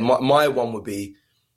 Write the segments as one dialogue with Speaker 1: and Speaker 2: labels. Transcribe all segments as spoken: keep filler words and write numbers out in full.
Speaker 1: my, my one would be,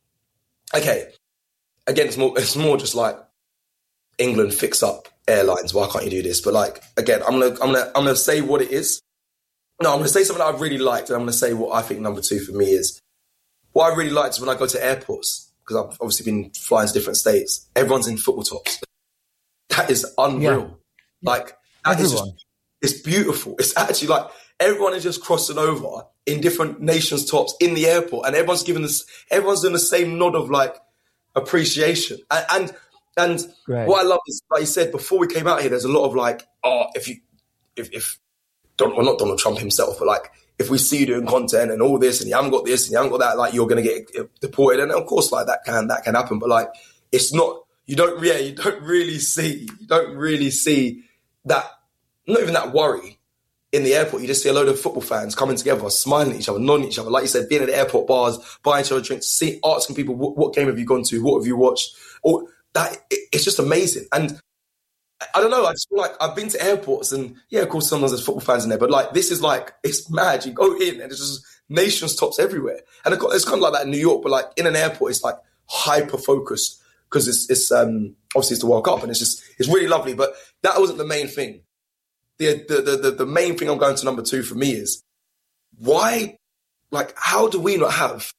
Speaker 1: okay, again, it's more, it's more just like England fix up airlines. Why can't you do this? But like, again, I'm going to, I'm going to, I'm going to say what it is. No, I'm going to say something that I've really liked, and I'm going to say what I think number two for me is. What I really liked is when I go to airports, because I've obviously been flying to different states, everyone's in football tops. That is unreal. Yeah. Like, that Everyone. is just, it's beautiful. It's actually like, everyone is just crossing over in different nations' tops in the airport, and everyone's giving this, everyone's doing the same nod of like appreciation. And, and, and what I love is, like you said, before we came out here, there's a lot of like, oh, if you, if, if, well, not Donald Trump himself, but like, if we see you doing content and all this and you haven't got this and you haven't got that, like you're going to get deported. And of course, like that can, that can happen. But like, it's not, you don't, yeah, you don't really see, you don't really see that, not even that worry in the airport. You just see a load of football fans coming together, smiling at each other, nodding at each other. Like you said, being at the airport bars, buying each other drinks, see, asking people, what, what game have you gone to? What have you watched? Or that, it, it's just amazing. And I don't know, I just feel like I've been to airports and yeah, of course sometimes there's football fans in there, but like this is like, it's mad. You go in and there's just nations tops everywhere. And it's kind of like that in New York, but like in an airport, it's like hyper focused because it's, it's um, obviously it's the World Cup and it's just, it's really lovely. But that wasn't the main thing. The, the, the, the, the main thing I'm going to number two for me is why, like, how do we not have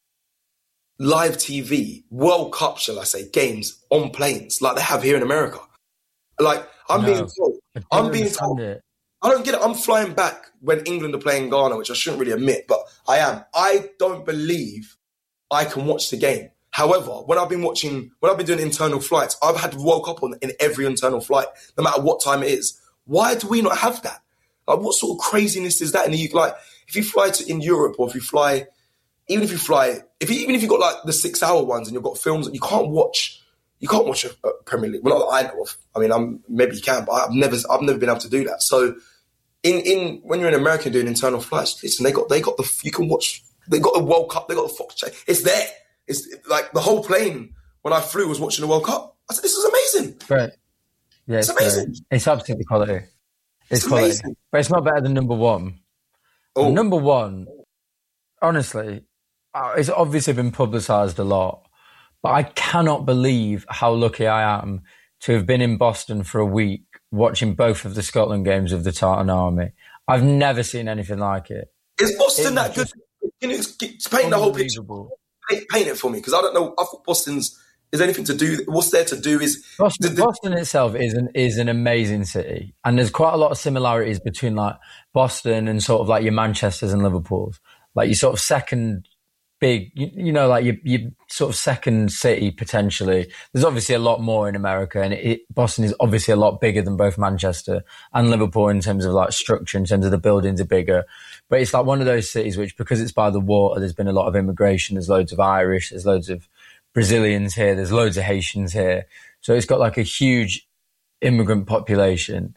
Speaker 1: live T V, World Cup, shall I say, games on planes like they have here in America? Like, I'm no, being told, I'm being told, it. I don't get it. I'm flying back when England are playing Ghana, which I shouldn't really admit, but I am. I don't believe I can watch the game. However, when I've been watching, when I've been doing internal flights, I've had World Cup on in every internal flight, no matter what time it is. Why do we not have that? Like, what sort of craziness is that in the U K? Like, if you fly to in Europe or if you fly, even if you fly, if you, even if you've got like the six hour ones and you've got films that you can't watch, You can't watch a, a Premier League. Well, not that I know of. I mean, I'm, maybe you can, but I've never, I've never been able to do that. So, in, in when you're in America doing internal flights, listen, they got, they got the, you can watch. They got the World Cup. They got the Fox channel. It's there. It's like the whole plane when I flew was watching the World Cup. I said, this is amazing.
Speaker 2: Right. Yeah,
Speaker 1: it's, it's amazing.
Speaker 2: Great. It's absolutely quality. It's,
Speaker 1: it's
Speaker 2: quality,
Speaker 1: amazing.
Speaker 2: But it's not better than number one.
Speaker 1: Oh.
Speaker 2: Number one, honestly, it's obviously been publicised a lot. But I cannot believe how lucky I am to have been in Boston for a week watching both of the Scotland games of the Tartan Army. I've never seen anything like it.
Speaker 1: Is Boston it that good? Can you paint the whole picture? Paint, paint it for me, because I don't know. I thought Boston's is anything to do. What's there to do is
Speaker 2: Boston,
Speaker 1: the, the,
Speaker 2: Boston itself is an is an amazing city, and there's quite a lot of similarities between like Boston and sort of like your Manchesters and Liverpools, like your sort of second. Big, you, you know, like your, your sort of second city potentially. There's obviously a lot more in America, and it, it, Boston is obviously a lot bigger than both Manchester and Liverpool in terms of like structure, in terms of the buildings are bigger. But it's like one of those cities which, because it's by the water, there's been a lot of immigration. There's loads of Irish, there's loads of Brazilians here, there's loads of Haitians here. So it's got like a huge immigrant population,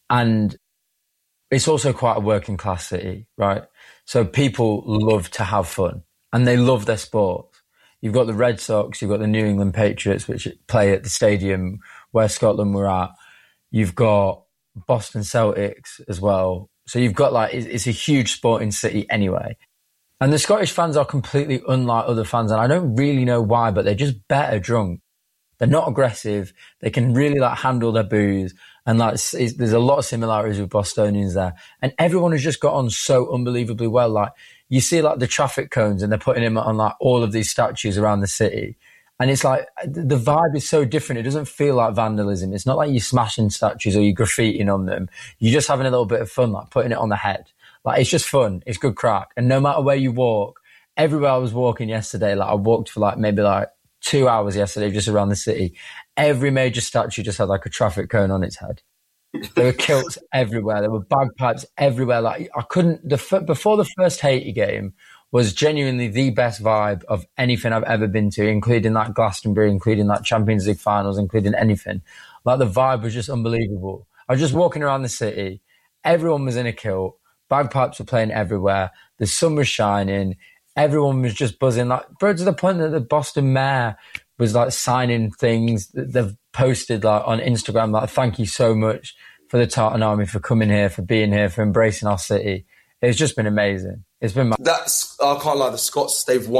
Speaker 2: and it's also quite a working class city, right? So people love to have fun. And they love their sport. You've got the Red Sox, you've got the New England Patriots, which play at the stadium where Scotland were at. You've got Boston Celtics as well. So you've got like, it's a huge sporting city anyway. And the Scottish fans are completely unlike other fans. And I don't really know why, but they're just better drunk. They're not aggressive. They can really like handle their booze. And like, it's, it's, there's a lot of similarities with Bostonians there. And everyone has just got on so unbelievably well. Like, you see like the traffic cones and they're putting them on like all of these statues around the city. And it's like, the vibe is so different. It doesn't feel like vandalism. It's not like you're smashing statues or you're graffitiing on them. You're just having a little bit of fun, like putting it on the head. Like, it's just fun. It's good crack. And no matter where you walk, everywhere I was walking yesterday, like I walked for like maybe like two hours yesterday just around the city. Every major statue just had like a traffic cone on its head. There were kilts everywhere. There were bagpipes everywhere. Like I couldn't. The before the first Haiti game was genuinely the best vibe of anything I've ever been to, including like Glastonbury, including like Champions League finals, including anything. Like the vibe was just unbelievable. I was just walking around the city. Everyone was in a kilt. Bagpipes were playing everywhere. The sun was shining. Everyone was just buzzing. Like, bro, to the point that the Boston mayor was like signing things that they've posted like on Instagram, like, thank you so much for the Tartan Army, for coming here, for being here, for embracing our city. It's just been amazing. It's been...
Speaker 1: That's, I can't lie, the Scots, they've won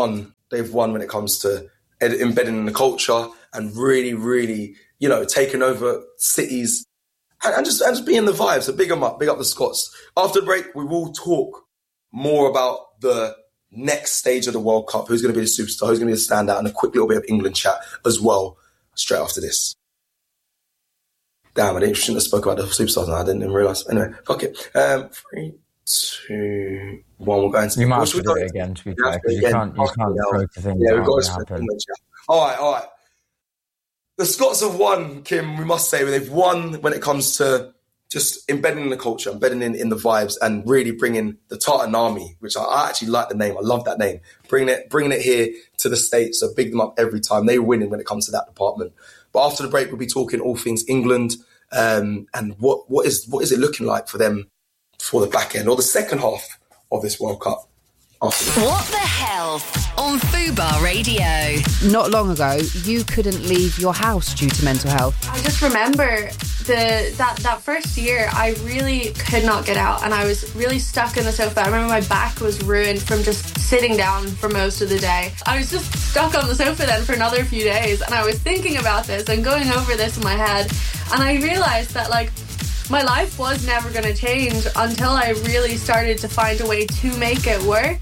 Speaker 1: they've won when it comes to ed- embedding in the culture and really, really, you know, taking over cities and, and just and just being the vibes. So big them up, big up the Scots. After the break, we will talk more about the next stage of the World Cup, who's going to be the superstar, who's going to be the standout, and a quick little bit of England chat as well, straight after this. Damn, I didn't, shouldn't have spoke about the superstars now. I didn't even realise. Anyway, fuck it. Um, three, two, one, we'll go into...
Speaker 2: You might have to do it again, to be fair, because you can't, you can't throw to things
Speaker 1: yeah,
Speaker 2: that
Speaker 1: we've got to
Speaker 2: happen.
Speaker 1: All right, all right. The Scots have won, Kim, we must say. They've won when it comes to just embedding in the culture, embedding in, in the vibes, and really bringing the Tartan Army, which I, I actually like the name. I love that name. Bringing it, bringing it here to the States. So big them up every time. They're winning when it comes to that department. But after the break, we'll be talking all things England um, and what what is what is it looking like for them for the back end or the second half of this World Cup. After
Speaker 3: what the hell on Fubar Radio?
Speaker 4: Not long ago, you couldn't leave your house due to mental health.
Speaker 5: I just remember the that, that first year, I really could not get out and I was really stuck in the sofa. I remember my back was ruined from just sitting down for most of the day. I was just stuck on the sofa then for another few days and I was thinking about this and going over this in my head, and I realised that, like, my life was never going to change until I really started to find a way to make it work.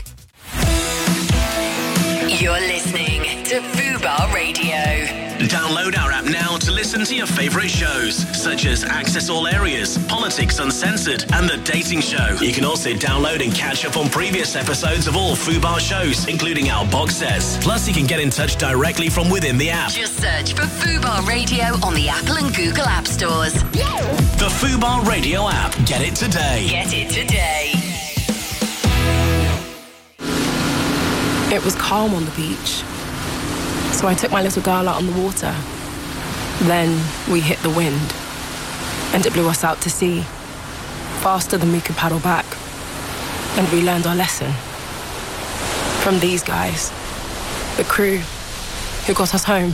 Speaker 3: You're listening to Fubar Radio.
Speaker 6: Download our app now to listen to your favourite shows, such as Access All Areas, Politics Uncensored, and The Dating Show. You can also download and catch up on previous episodes of all Fubar shows, including our box sets. Plus, you can get in touch directly from within the app.
Speaker 3: Just search for Fubar Radio on the Apple and Google App Stores.
Speaker 6: The Fubar Radio app. Get it today.
Speaker 3: Get it today.
Speaker 7: It was calm on the beach, so I took my little girl out on the water. Then we hit the wind, and it blew us out to sea, faster than we could paddle back. And we learned our lesson from these guys, the crew who got us home.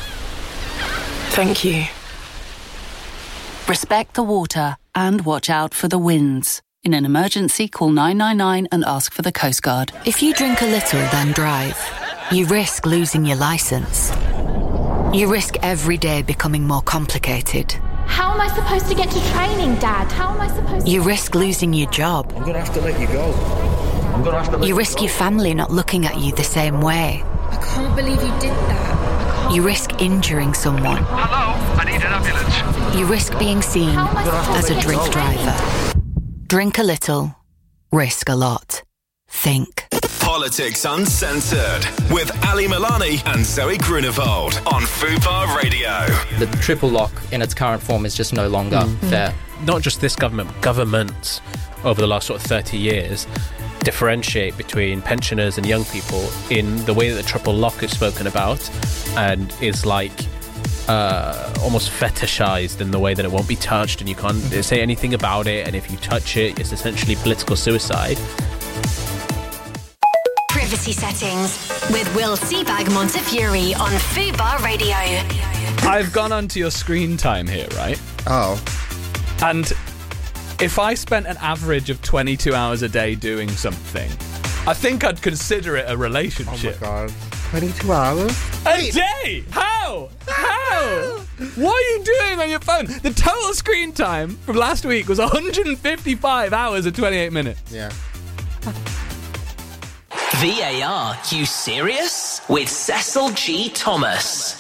Speaker 7: Thank you.
Speaker 8: Respect the water and watch out for the winds. In an emergency, call nine nine nine and ask for the Coast Guard.
Speaker 9: If you drink a little, then drive, you risk losing your licence. You risk every day becoming more complicated.
Speaker 10: How am I supposed to get to training, Dad? How am I supposed to...
Speaker 9: You risk losing your job.
Speaker 11: I'm going to have to let you go. I'm going to have to let
Speaker 9: You
Speaker 11: you
Speaker 9: risk
Speaker 11: go.
Speaker 9: your family not looking at you the same way.
Speaker 10: I can't believe you did that.
Speaker 9: You risk injuring someone.
Speaker 12: Hello, I need an ambulance.
Speaker 9: You risk being seen as a drink driver. Drink a little, risk a lot. Think.
Speaker 6: Politics Uncensored with Ali Milani and Zoe Grunewald on Fubar Radio.
Speaker 13: The triple lock in its current form is just no longer mm. there.
Speaker 14: Not just this government, governments over the last sort of thirty years differentiate between pensioners and young people in the way that the triple lock is spoken about and is like uh, almost fetishized in the way that it won't be touched and you can't say anything about it, and if you touch it, it's essentially political suicide.
Speaker 3: Privacy settings with Will Seabag Montefiore on Fubar Radio.
Speaker 15: I've gone onto your screen time here, right?
Speaker 16: Oh.
Speaker 15: And if I spent an average of twenty-two hours a day doing something, I think I'd consider it a relationship.
Speaker 16: Oh my God. twenty-two hours?
Speaker 15: A day? How? How? What are you doing on your phone? The total screen time from last week was one hundred fifty-five hours and twenty-eight minutes.
Speaker 16: Yeah.
Speaker 6: V A R, you serious? With Cecil G. Thomas.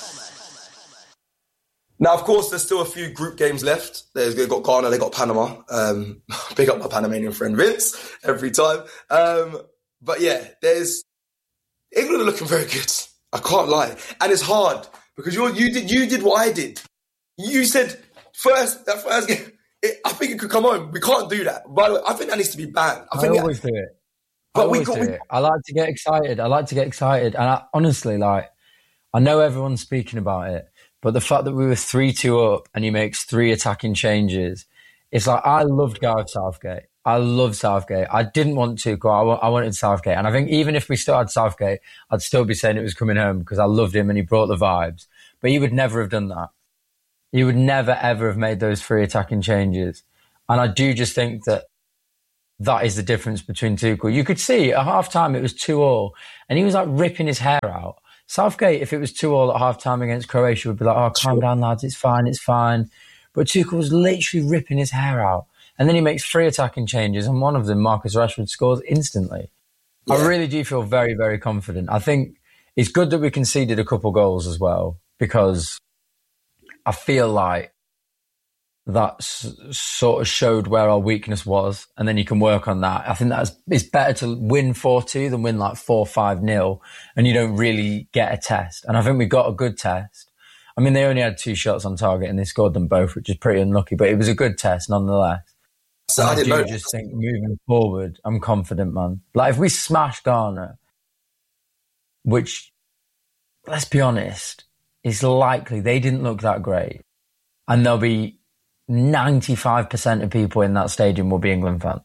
Speaker 1: Now, of course, there's still a few group games left. There's, they've got Ghana, they've got Panama. Um, pick up my Panamanian friend Vince every time. Um, but yeah, there's... England are looking very good. I can't lie. And it's hard because you you did you did what I did. You said first, that first game, it, I think it could come home. We can't do that. By the way, I think that needs to be banned. I,
Speaker 2: I
Speaker 1: think
Speaker 2: always
Speaker 1: that,
Speaker 2: do it.
Speaker 1: But
Speaker 2: I
Speaker 1: we
Speaker 2: always
Speaker 1: got,
Speaker 2: do
Speaker 1: we,
Speaker 2: it. I like to get excited. I like to get excited. And I, honestly, like, I know everyone's speaking about it, but the fact that we were three two up and he makes three attacking changes, it's like, I loved Gareth Southgate. I love Southgate. I didn't want to go. I, I wanted Southgate. And I think even if we still had Southgate, I'd still be saying it was coming home because I loved him and he brought the vibes. But he would never have done that. He would never, ever have made those three attacking changes. And I do just think that that is the difference between Tuchel. You could see at half time it was two all, and he was like ripping his hair out. Southgate, if it was two all at half time against Croatia, would be like, oh, calm down, lads, it's fine, it's fine. But Tuchel was literally ripping his hair out. And then he makes three attacking changes, and one of them, Marcus Rashford, scores instantly. Yeah. I really do feel very, very confident. I think it's good that we conceded a couple goals as well, because I feel like that s- sort of showed where our weakness was, and then you can work on that. I think that's it's better to win four two than win like four five nil, and you don't really get a test. And I think we got a good test. I mean, they only had two shots on target and they scored them both, which is pretty unlucky, but it was a good test nonetheless. So I, I do know. just think moving forward, I'm confident, man. Like if we smash Ghana, which, let's be honest, is likely, they didn't look that great. And there'll be ninety-five percent of people in that stadium will be England fans.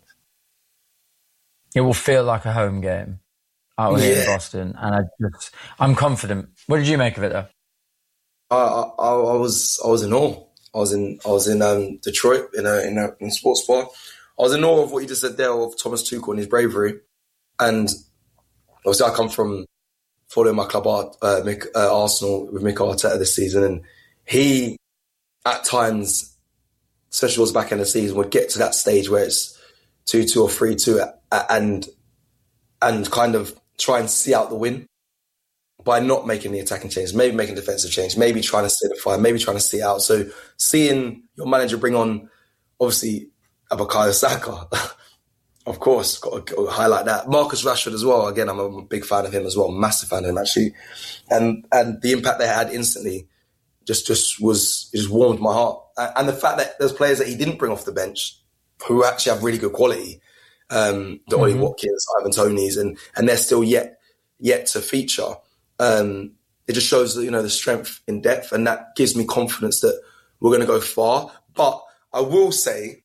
Speaker 2: It will feel like a home game out here yeah. in Boston. And I just, I'm confident. What did you make of it though?
Speaker 1: I, I, I was I was in awe. I was in I was in um, Detroit in a in a in a sports bar. I was in awe of what you just said there of Thomas Tuchel and his bravery. And obviously, I come from following my club uh, Mick, uh, Arsenal with Mikel Arteta this season, and he at times, especially towards the back end of the season, would get to that stage where it's two two or three two, and and kind of try and see out the win by not making the attacking change, maybe making defensive change, maybe trying to solidify, maybe trying to see out. So seeing your manager bring on, obviously, Bukayo Saka, of course, got to, got to highlight that. Marcus Rashford as well. Again, I'm a big fan of him as well, massive fan of him actually. And and the impact they had instantly just just was it just warmed my heart. And the fact that there's players that he didn't bring off the bench who actually have really good quality, um, the mm-hmm. Ollie Watkins, Ivan Toney's, and and they're still yet yet to feature. Um, it just shows that, you know, the strength in depth, and that gives me confidence that we're going to go far. But I will say,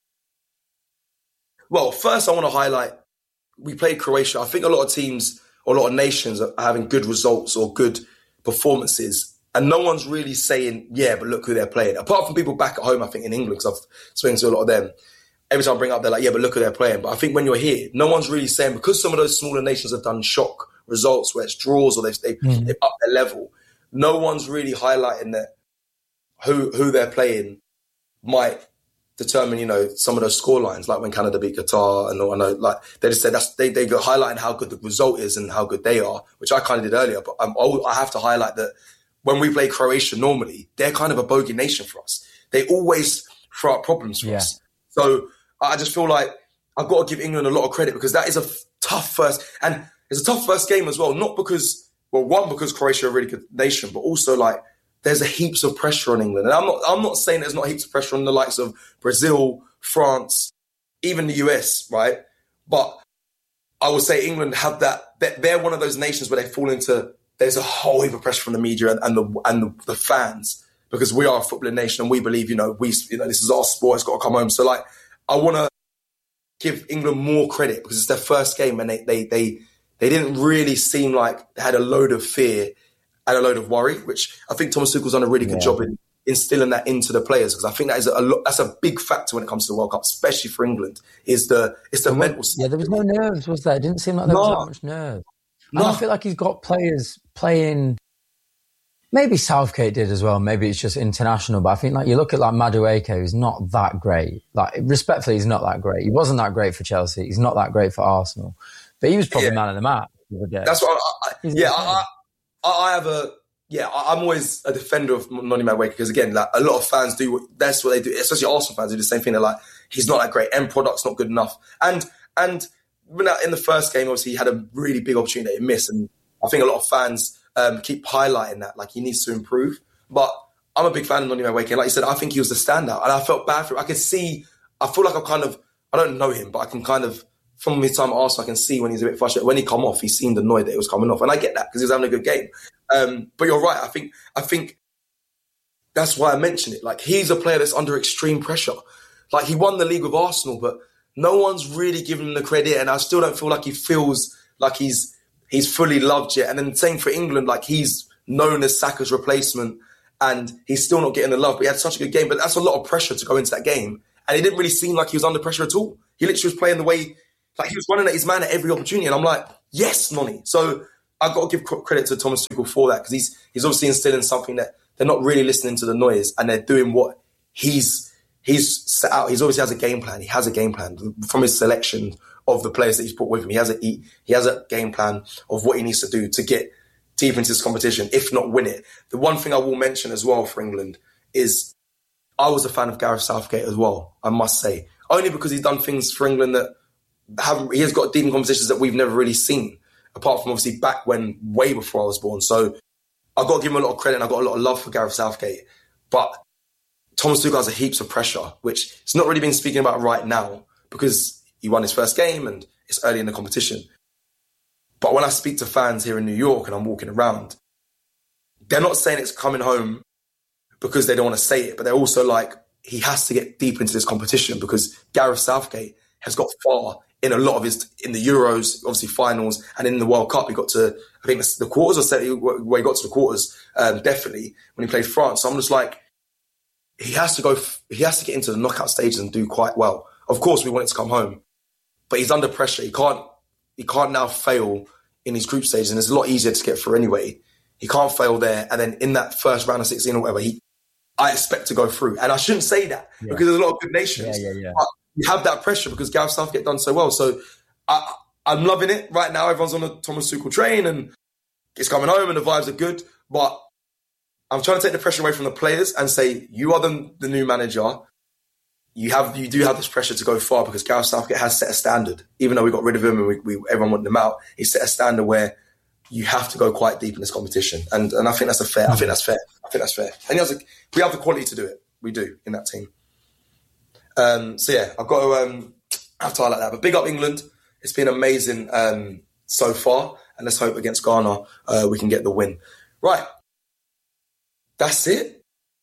Speaker 1: well, first I want to highlight, we played Croatia. I think a lot of teams or a lot of nations are having good results or good performances, and no one's really saying, yeah, but look who they're playing. Apart from people back at home, I think in England, because I've spoken to a lot of them. Every time I bring up, they're like, yeah, but look who they're playing. But I think when you're here, no one's really saying, because some of those smaller nations have done shock results where it's draws or they've, they've, mm. they've upped their level, no one's really highlighting that who who they're playing might determine, you know, some of those score lines, like when Canada beat Qatar, and I know, like they just said that's they they go highlighting how good the result is and how good they are, which I kind of did earlier. But I'm, I have to highlight that when we play Croatia normally, they're kind of a bogey nation for us. They always throw out problems for yeah. us. So I just feel like I've got to give England a lot of credit, because that is a f- tough first, and it's a tough first game as well. Not because, well, one, because Croatia are a really good nation, but also like there's a heaps of pressure on England. And I'm not, I'm not saying there's not heaps of pressure on the likes of Brazil, France, even the U S, right? But I would say England have that, they're one of those nations where they fall into, there's a whole heap of pressure from the media and, and the and the, the fans, because we are a footballing nation and we believe, you know, we, you know, this is our sport, it's got to come home. So like, I want to give England more credit, because it's their first game and they, they, they, They didn't really seem like they had a load of fear and a load of worry, which I think Thomas Tuchel's done a really good yeah. job in instilling that into the players, because I think that is a, a lot, that's a big factor when it comes to the World Cup, especially for England. Is the it's the
Speaker 2: there
Speaker 1: mental.
Speaker 2: Was, yeah, there was no nerves, was there? It didn't seem like there no. was that much nerves. No. And I feel like he's got players playing. Maybe Southgate did as well. Maybe it's just international, but I think like you look at like Madueke, who's not that great. Like respectfully, he's not that great. He wasn't that great for Chelsea. He's not that great for Arsenal. But he was probably yeah. man of the match.
Speaker 1: That's what. I, I, yeah, I, I, I have a. Yeah, I, I'm always a defender of Noni Madueke, because again, like a lot of fans do. That's what they do. Especially Arsenal fans do the same thing. They're like, he's not that great. End product's not good enough. And and in the first game, obviously, he had a really big opportunity that he missed, and I think a lot of fans um, keep highlighting that, like he needs to improve. But I'm a big fan of Noni Madueke, and like you said, I think he was the standout, and I felt bad for him. I could see. I feel like I kind of. I don't know him, but I can kind of. From his time at Arsenal, I can see when he's a bit frustrated. When he come off, he seemed annoyed that it was coming off. And I get that, because he was having a good game. Um, but you're right. I think I think that's why I mentioned it. Like, he's a player that's under extreme pressure. Like, he won the league with Arsenal, but no one's really giving him the credit. And I still don't feel like he feels like he's he's fully loved yet. And then same for England. Like, he's known as Saka's replacement, and he's still not getting the love. But he had such a good game. But that's a lot of pressure to go into that game. And it didn't really seem like he was under pressure at all. He literally was playing the way Like, he was running at his man at every opportunity. And I'm like, yes, Nonny. So I've got to give credit to Thomas Tuchel for that, because he's, he's obviously instilling something that they're not really listening to the noise, and they're doing what he's he's set out. He's obviously has a game plan. He has a game plan from his selection of the players that he's put with him. He has a he, he has a game plan of what he needs to do to get deep into this competition, if not win it. The one thing I will mention as well for England is I was a fan of Gareth Southgate as well, I must say. Only because he's done things for England that haven't, he has got deep in competitions that we've never really seen, apart from obviously back when, way before I was born. So I've got to give him a lot of credit, and I've got a lot of love for Gareth Southgate. But Thomas Tuchel has a heaps of pressure, which it's not really been speaking about right now because he won his first game and it's early in the competition. But when I speak to fans here in New York and I'm walking around, they're not saying it's coming home because they don't want to say it, but they're also like, he has to get deep into this competition because Gareth Southgate has got far in a lot of his, in the Euros, obviously finals, and in the World Cup, he got to, I think the quarters, or where he got to the quarters, um, definitely, when he played France. So I'm just like, he has to go, he has to get into the knockout stages and do quite well. Of course, we want it to come home, but he's under pressure. He can't, he can't now fail in his group stage, and it's a lot easier to get through anyway. He can't fail there. And then in that first round of sixteen or whatever, he, I expect to go through. And I shouldn't say that yeah. because there's a lot of good nations.
Speaker 2: Yeah, yeah, yeah.
Speaker 1: But you have that pressure because Gareth Southgate done so well. So I, I'm loving it right now. Everyone's on the Thomas Tuchel train and it's coming home and the vibes are good. But I'm trying to take the pressure away from the players and say, you are the, the new manager. You have, you do have this pressure to go far because Gareth Southgate has set a standard. Even though we got rid of him and we, we everyone wanted him out, he set a standard where you have to go quite deep in this competition. And and I think that's a fair, I think that's fair. I think that's fair. And he has a, we have the quality to do it. We do in that team. Um, so yeah, I've got to um, have to highlight that. But big up England. It's been amazing um, so far. And let's hope against Ghana uh, we can get the win. Right. That's it.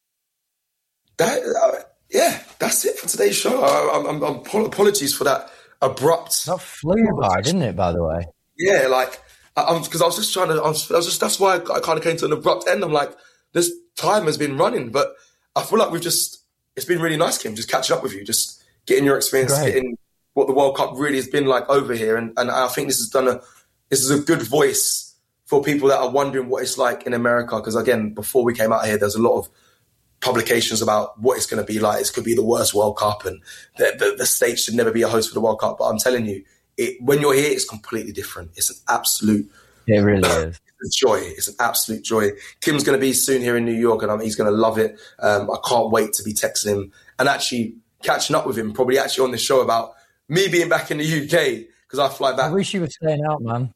Speaker 1: That uh, yeah, that's it for today's show. I, I'm, I'm, apologies for that abrupt.
Speaker 2: That flew by, didn't it? By the way.
Speaker 1: Yeah, like because I, I was just trying to. I was, I was just that's why I, I kind of came to an abrupt end. I'm like, this time has been running, but I feel like we've just. It's been really nice, Kim, just catching up with you, just getting your experience, Great. getting what the World Cup really has been like over here. And, and I think this has done a, this is a good voice for people that are wondering what it's like in America. Because again, before we came out here, there's a lot of publications about what it's going to be like. It could be the worst World Cup and the, the, the States should never be a host for the World Cup. But I'm telling you, it, when you're here, it's completely different. It's an absolute...
Speaker 2: It really is.
Speaker 1: It's a joy. It's an absolute joy. Kim's going to be soon here in New York and um, he's going to love it. Um, I can't wait to be texting him and actually catching up with him, probably actually on this show about me being back in the U K because I fly back.
Speaker 2: I wish you were staying out, man.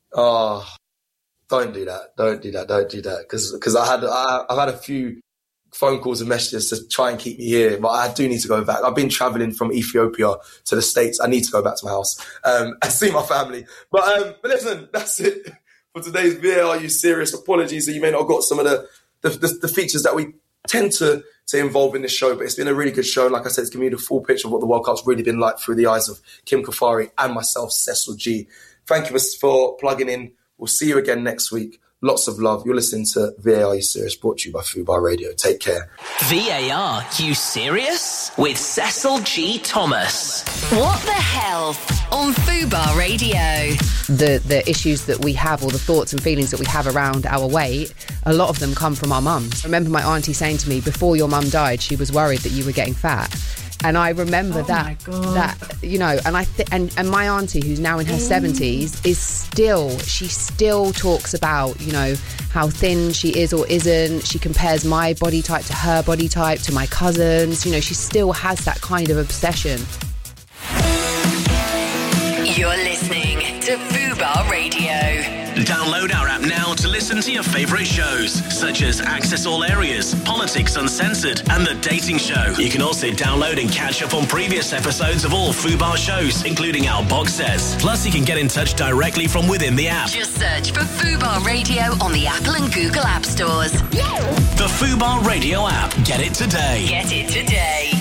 Speaker 1: Oh, don't do that. Don't do that. Don't do that. Because because I had I, I've had a few phone calls and messages to try and keep me here, but I do need to go back. I've been traveling from Ethiopia to the States. I need to go back to my house um, and see my family. But um, but listen, that's it. For today's V A R You Serious? Apologies that you may not have got some of the the, the the features that we tend to, to involve in this show, but it's been a really good show. Like I said, it's given you the full picture of what the World Cup's really been like through the eyes of Kim Kafari and myself, Cecil G. Thank you for plugging in. We'll see you again next week. Lots of love. You're listening to V A R You Serious, brought to you by Fubar Radio. Take care.
Speaker 6: V A R You Serious? With Cecil G. Thomas.
Speaker 3: What the hell on Fubar Radio?
Speaker 4: The the issues that we have, or the thoughts and feelings that we have around our weight, a lot of them come from our mums. I remember my auntie saying to me, before your mum died, she was worried that you were getting fat. And I remember
Speaker 5: oh
Speaker 4: that, that you know, and I th- and, and my auntie, who's now in her seventies, is still, she still talks about, you know, how thin she is or isn't. She compares my body type to her body type, to my cousins. You know, she still has that kind of obsession.
Speaker 3: You're listening to Fubar Radio.
Speaker 6: Download our app now to listen to your favourite shows, such as Access All Areas, Politics Uncensored, and The Dating Show. You can also download and catch up on previous episodes of all Fubar shows, including our box sets. Plus, you can get in touch directly from within the app.
Speaker 3: Just search for Fubar Radio on the Apple and Google App Stores.
Speaker 6: The Fubar Radio app. Get it today.
Speaker 3: Get it today.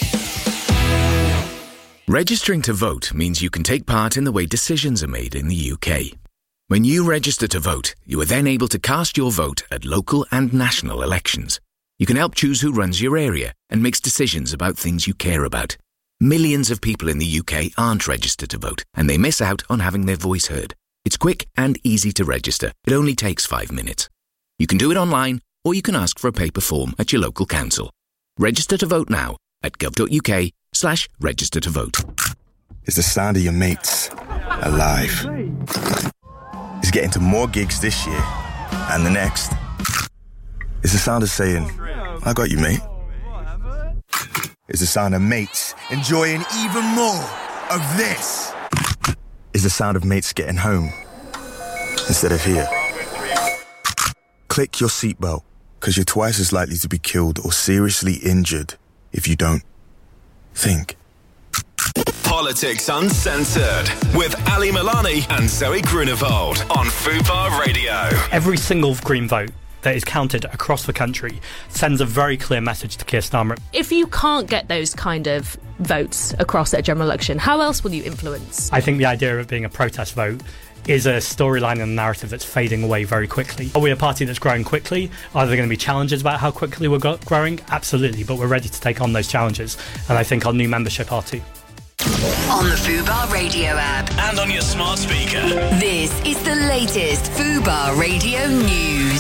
Speaker 17: Registering to vote means you can take part in the way decisions are made in the U K. When you register to vote, you are then able to cast your vote at local and national elections. You can help choose who runs your area and makes decisions about things you care about. Millions of people in the U K aren't registered to vote, and they miss out on having their voice heard. It's quick and easy to register. It only takes five minutes. You can do it online, or you can ask for a paper form at your local council. Register to vote now at gov.uk slash register to vote.
Speaker 18: It's the sound of your mates alive. It's getting to more gigs this year and the next. It's the sound of saying, I got you, mate. It's the sound of mates enjoying even more of this. It's the sound of mates getting home instead of here. Click your seatbelt, because you're twice as likely to be killed or seriously injured if you don't. Think.
Speaker 6: Politics Uncensored with Ali Milani and Zoe Grunewald on Fubar Radio.
Speaker 19: Every single Green vote that is counted across the country sends a very clear message to Keir Starmer.
Speaker 20: If you can't get those kind of votes across at a general election, how else will you influence?
Speaker 19: I think the idea of it being a protest vote is a storyline and a narrative that's fading away very quickly. Are we a party that's growing quickly? Are there going to be challenges about how quickly we're go- growing? Absolutely, but we're ready to take on those challenges, and I think our new membership are too.
Speaker 3: On the Fubar Radio app.
Speaker 6: And on your smart speaker.
Speaker 3: This is the latest Fubar Radio news.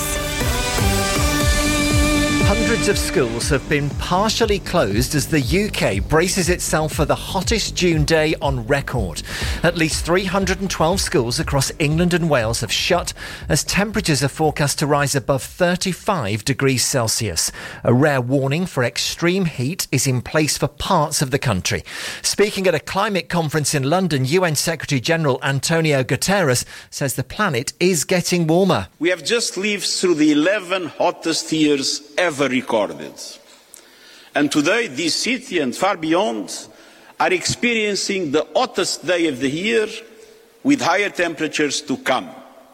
Speaker 21: Hundreds of schools have been partially closed as the U K braces itself for the hottest June day on record. At least three hundred twelve schools across England and Wales have shut as temperatures are forecast to rise above thirty-five degrees Celsius. A rare warning for extreme heat is in place for parts of the country. Speaking at a climate conference in London, U N Secretary-General Antonio Guterres says the planet is getting warmer.
Speaker 22: We have just lived through the eleven hottest years ever recorded. And today, this city and far beyond are experiencing the hottest day of the year with higher temperatures to come.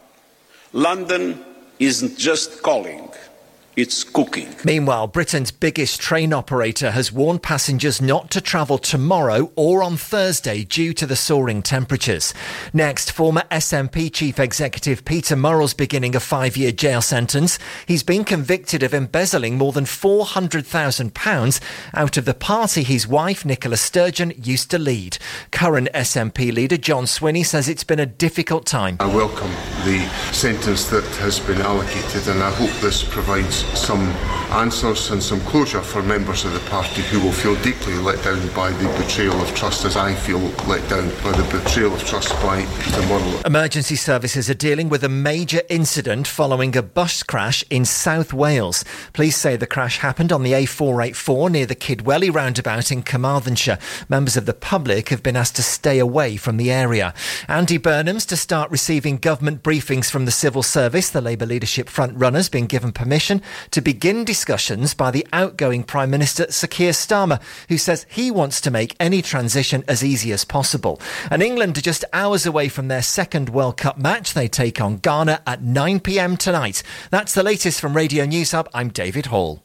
Speaker 22: London isn't just calling, it's cooking.
Speaker 21: Meanwhile, Britain's biggest train operator has warned passengers not to travel tomorrow or on Thursday due to the soaring temperatures. Next, former S N P Chief Executive Peter Murrell's beginning a five-year jail sentence. He's been convicted of embezzling more than four hundred thousand pounds out of the party his wife, Nicola Sturgeon, used to lead. Current S N P leader John Swinney says it's been a difficult time.
Speaker 23: I welcome the sentence that has been allocated, and I hope this provides some answers and some closure for members of the party who will feel deeply let down by the betrayal of trust, as I feel let down by the betrayal of trust by Peter Murrell.
Speaker 21: Emergency services are dealing with a major incident following a bus crash in South Wales. Police say the crash happened on the A four eighty-four near the Kidwelly roundabout in Carmarthenshire. Members of the public have been asked to stay away from the area. Andy Burnham's to start receiving government briefings from the civil service. The Labour leadership front-runner's been given permission to begin discussions by the outgoing Prime Minister Sir Keir Starmer, who says he wants to make any transition as easy as possible. And England are just hours away from their second World Cup match. They take on Ghana at nine p.m. tonight. That's the latest from Radio News Hub. I'm David Hall.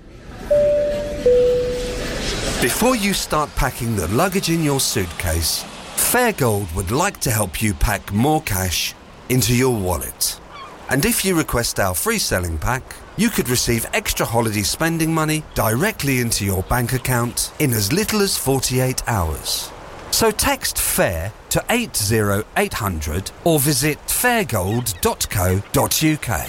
Speaker 24: Before you start packing the luggage in your suitcase, Fairgold would like to help you pack more cash into your wallet. And if you request our free selling pack, you could receive extra holiday spending money directly into your bank account in as little as forty-eight hours. So text FAIR to eight zero eight hundred or visit fairgold dot co dot uk.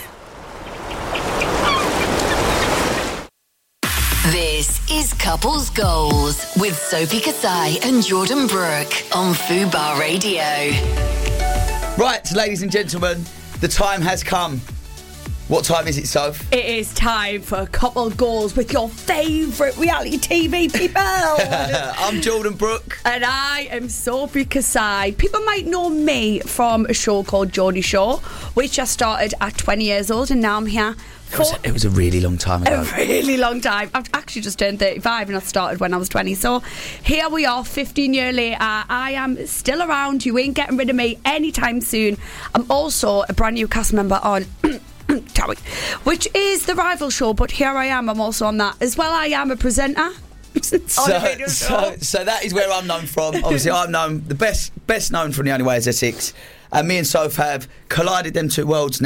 Speaker 3: This is Couples Goals with Sophie Kasai and Jordan Brooke on Fubar Radio.
Speaker 25: Right, ladies and gentlemen, the time has come. What time is it, Soph?
Speaker 26: It is time for Couple Goals with your favourite reality T V people.
Speaker 25: I'm Jordan Brooke.
Speaker 26: And I am Sophie Kasai. People might know me from a show called Geordie Shore, which I started at twenty years old, and now I'm here.
Speaker 25: It was, it was a really long time ago.
Speaker 26: A really long time. I've actually just turned thirty-five and I started when I was twenty. So here we are, fifteen years later. I am still around. You ain't getting rid of me anytime soon. I'm also a brand new cast member on Towie, which is the rival show, but here I am. I'm also on that as well. I am a presenter.
Speaker 25: so, so, so that is where I'm known from. Obviously, I'm known the best, best known from The Only Way Is Essex. And me and Soph have collided them two worlds now.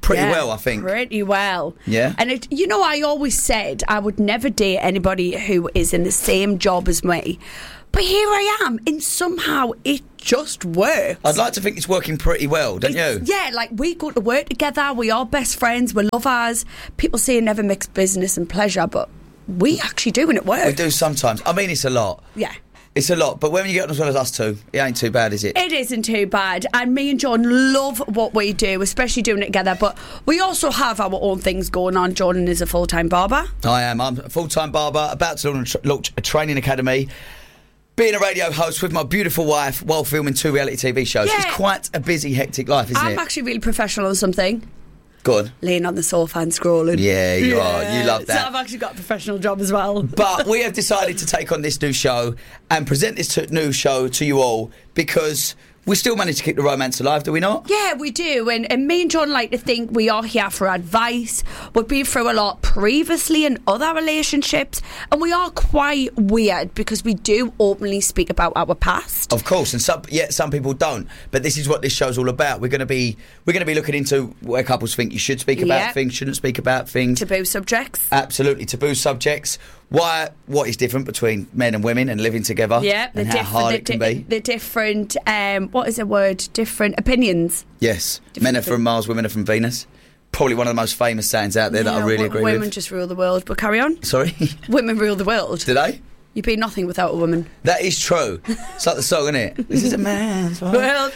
Speaker 25: pretty
Speaker 26: Yeah,
Speaker 25: well, I think.
Speaker 26: Pretty well.
Speaker 25: Yeah.
Speaker 26: And it, you know, I always said I would never date anybody who is in the same job as me. But here I am, and somehow it just works.
Speaker 25: I'd like to think it's working pretty well, don't you?
Speaker 26: Yeah, like we go to work together, we are best friends, we're lovers. People say never mix business and pleasure, but we actually do and it works.
Speaker 25: We do sometimes. I mean, it's a lot.
Speaker 26: Yeah.
Speaker 25: It's a lot, but when you get on as well as us two, it ain't too bad, is it?
Speaker 26: It isn't too bad. And me and Jordan love what we do, especially doing it together. But we also have our own things going on. Jordan is a full-time barber.
Speaker 25: I am. I'm a full-time barber, about to launch a training academy. Being a radio host with my beautiful wife while filming two reality T V shows.
Speaker 26: Yeah.
Speaker 25: It's quite a busy, hectic life, isn't
Speaker 26: I'm
Speaker 25: it?
Speaker 26: actually really professional on something.
Speaker 25: Go on.
Speaker 26: Laying on the sofa and scrolling.
Speaker 25: Yeah, you are. You love that.
Speaker 26: So I've actually got a professional job as well.
Speaker 25: But we have decided to take on this new show and present this to, new show to you all because we still manage to keep the romance alive, do we not?
Speaker 26: Yeah, we do. And, and me and John like to think we are here for advice. We've been through a lot previously in other relationships. And we are quite weird because we do openly speak about our past.
Speaker 25: Of course, and some yet some people don't. But this is what this show's all about. We're going to be we're going to be looking into where couples think you should speak about
Speaker 26: Yep.
Speaker 25: things, shouldn't speak about things.
Speaker 26: Taboo subjects.
Speaker 25: Absolutely, taboo subjects. Why? What is different between men and women and living together?
Speaker 26: Yeah, the
Speaker 25: and how
Speaker 26: diff-
Speaker 25: hard
Speaker 26: the,
Speaker 25: it can
Speaker 26: di-
Speaker 25: be.
Speaker 26: the different, um, what is the word? Different opinions.
Speaker 25: Yes, men are from Mars, women are from Venus. Probably one of the most famous sayings out there that I
Speaker 26: Yeah,
Speaker 25: really
Speaker 26: w-
Speaker 25: agree
Speaker 26: women
Speaker 25: with.
Speaker 26: just rule the world. But carry on.
Speaker 25: Sorry,
Speaker 26: Women rule the world.
Speaker 25: did I?
Speaker 26: You'd be nothing without a woman.
Speaker 25: That is true. It's like the song, isn't it? This is a man's world.
Speaker 26: Well,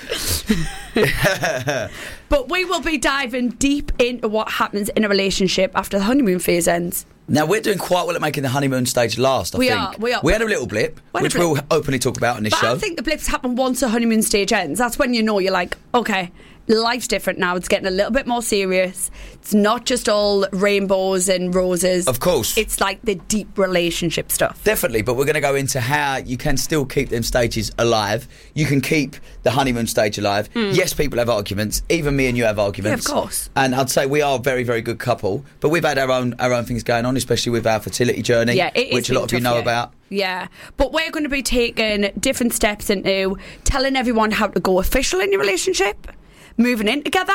Speaker 26: but we will be diving deep into what happens in a relationship after the honeymoon phase ends.
Speaker 25: Now, we're doing quite well at making the honeymoon stage last, I
Speaker 26: We
Speaker 25: think.
Speaker 26: are, we are.
Speaker 25: We had a little blip,
Speaker 26: We had a
Speaker 25: which
Speaker 26: blip.
Speaker 25: we'll openly talk about in this
Speaker 26: But
Speaker 25: show.
Speaker 26: I think the blips happen once the honeymoon stage ends. That's when you know you're like, okay, life's different now. It's getting a little bit more serious. It's not just all rainbows and roses.
Speaker 25: Of course.
Speaker 26: It's like the deep relationship stuff.
Speaker 25: Definitely, but we're going to go into how you can still keep them stages alive. You can keep the honeymoon stage alive.
Speaker 26: Mm.
Speaker 25: Yes, people have arguments. Even me and you have arguments.
Speaker 26: Yeah, of course.
Speaker 25: And I'd say we are a very, very good couple. But we've had our own our own things going on, especially with our fertility journey,
Speaker 26: Yeah, it is
Speaker 25: which a lot of you
Speaker 26: been
Speaker 25: know
Speaker 26: tough, yeah.
Speaker 25: about.
Speaker 26: Yeah, but we're going to be taking different steps into telling everyone how to go official in your relationship, moving in together,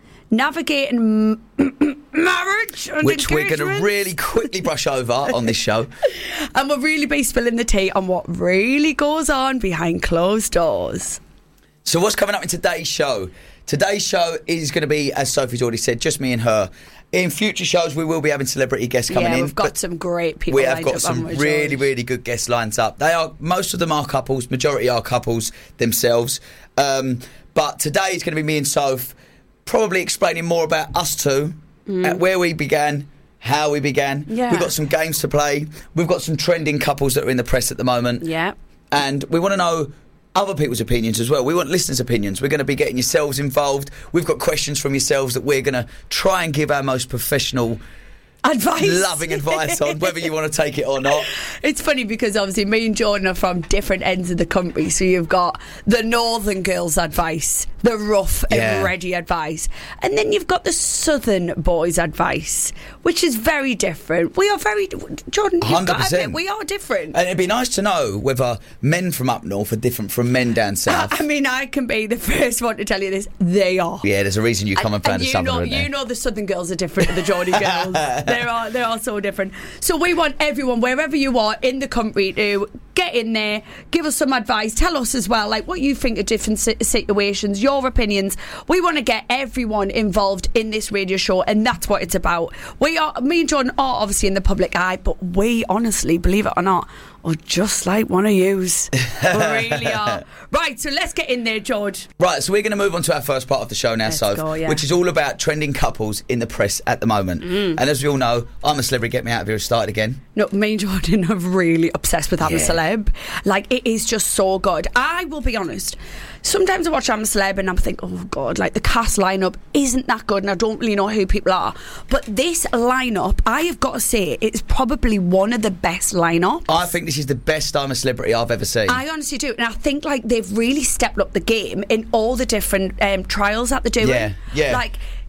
Speaker 26: navigating m- marriage and
Speaker 25: Which we're going to
Speaker 26: engagements.
Speaker 25: really quickly brush over on this show.
Speaker 26: And we'll really be spilling the tea on what really goes on behind closed doors.
Speaker 25: So what's coming up in today's show? Today's show is going to be, as Sophie's already said, just me and her. In future shows, we will be having celebrity guests coming
Speaker 26: yeah,
Speaker 25: in.
Speaker 26: we've got
Speaker 25: but
Speaker 26: some great people.
Speaker 25: we have
Speaker 26: lined
Speaker 25: got
Speaker 26: up,
Speaker 25: some
Speaker 26: haven't we,
Speaker 25: really,
Speaker 26: George?
Speaker 25: really good guests lined up. They are most of them are couples, majority are couples themselves. Um, but today it's going to be me and Soph, probably explaining more about us two,
Speaker 26: Mm.
Speaker 25: uh, where we began, how we began.
Speaker 26: Yeah.
Speaker 25: We've got some games to play. We've got some trending couples that are in the press at the moment.
Speaker 26: Yeah.
Speaker 25: And we want to know other people's opinions as well. We want listeners' opinions. We're going to be getting yourselves involved. We've got questions from yourselves that we're going to try and give our most professional,
Speaker 26: advice,
Speaker 25: loving advice on, whether you want to take it or not.
Speaker 26: It's funny because obviously me and Jordan are from different ends of the country. So you've got the northern girls' advice, the rough
Speaker 25: Yeah.
Speaker 26: and ready advice, and then you've got the southern boys' advice, which is very different. We are very Jordan. You've
Speaker 25: one hundred
Speaker 26: got to
Speaker 25: percent.
Speaker 26: admit, we are different.
Speaker 25: And it'd be nice to know whether men from up north are different from men down south.
Speaker 26: I mean, I can be the first one to tell you this. They are.
Speaker 25: Yeah, there's a reason you come and, found a
Speaker 26: you
Speaker 25: southerner,
Speaker 26: know,
Speaker 25: isn't there?
Speaker 26: you know, the southern girls are different to the Geordie girls. They are, they are so different. So we want everyone, wherever you are in the country, to get in there, give us some advice, tell us as well, like what you think of different si- situations, your opinions. We want to get everyone involved in this radio show, and that's what it's about. We are, me and John are obviously in the public eye, but we honestly, believe it or not, are just like one of yous. We really are. Right, so let's get in there, George.
Speaker 25: Right, so we're going to move on to our first part of the show now,
Speaker 26: Let's
Speaker 25: Soph,
Speaker 26: go, yeah.
Speaker 25: which is all about trending couples in the press at the moment.
Speaker 26: Mm.
Speaker 25: And as we all know, I'm a Celebrity Get Me Out of Here started again.
Speaker 26: No, me and Jordan are really obsessed with I'm a
Speaker 25: Yeah.
Speaker 26: Celeb. Like, it is just so good. I will be honest. Sometimes I watch I'm a Celeb and I'm thinking, oh God, like the cast lineup isn't that good and I don't really know who people are. But this lineup, I have got to say, it's probably one of the best lineups.
Speaker 25: I think this is the best I'm a Celebrity I've ever seen.
Speaker 26: I honestly do. And I think like they've really stepped up the game in all the different um, trials that they're doing.
Speaker 25: Yeah, yeah.
Speaker 26: Like,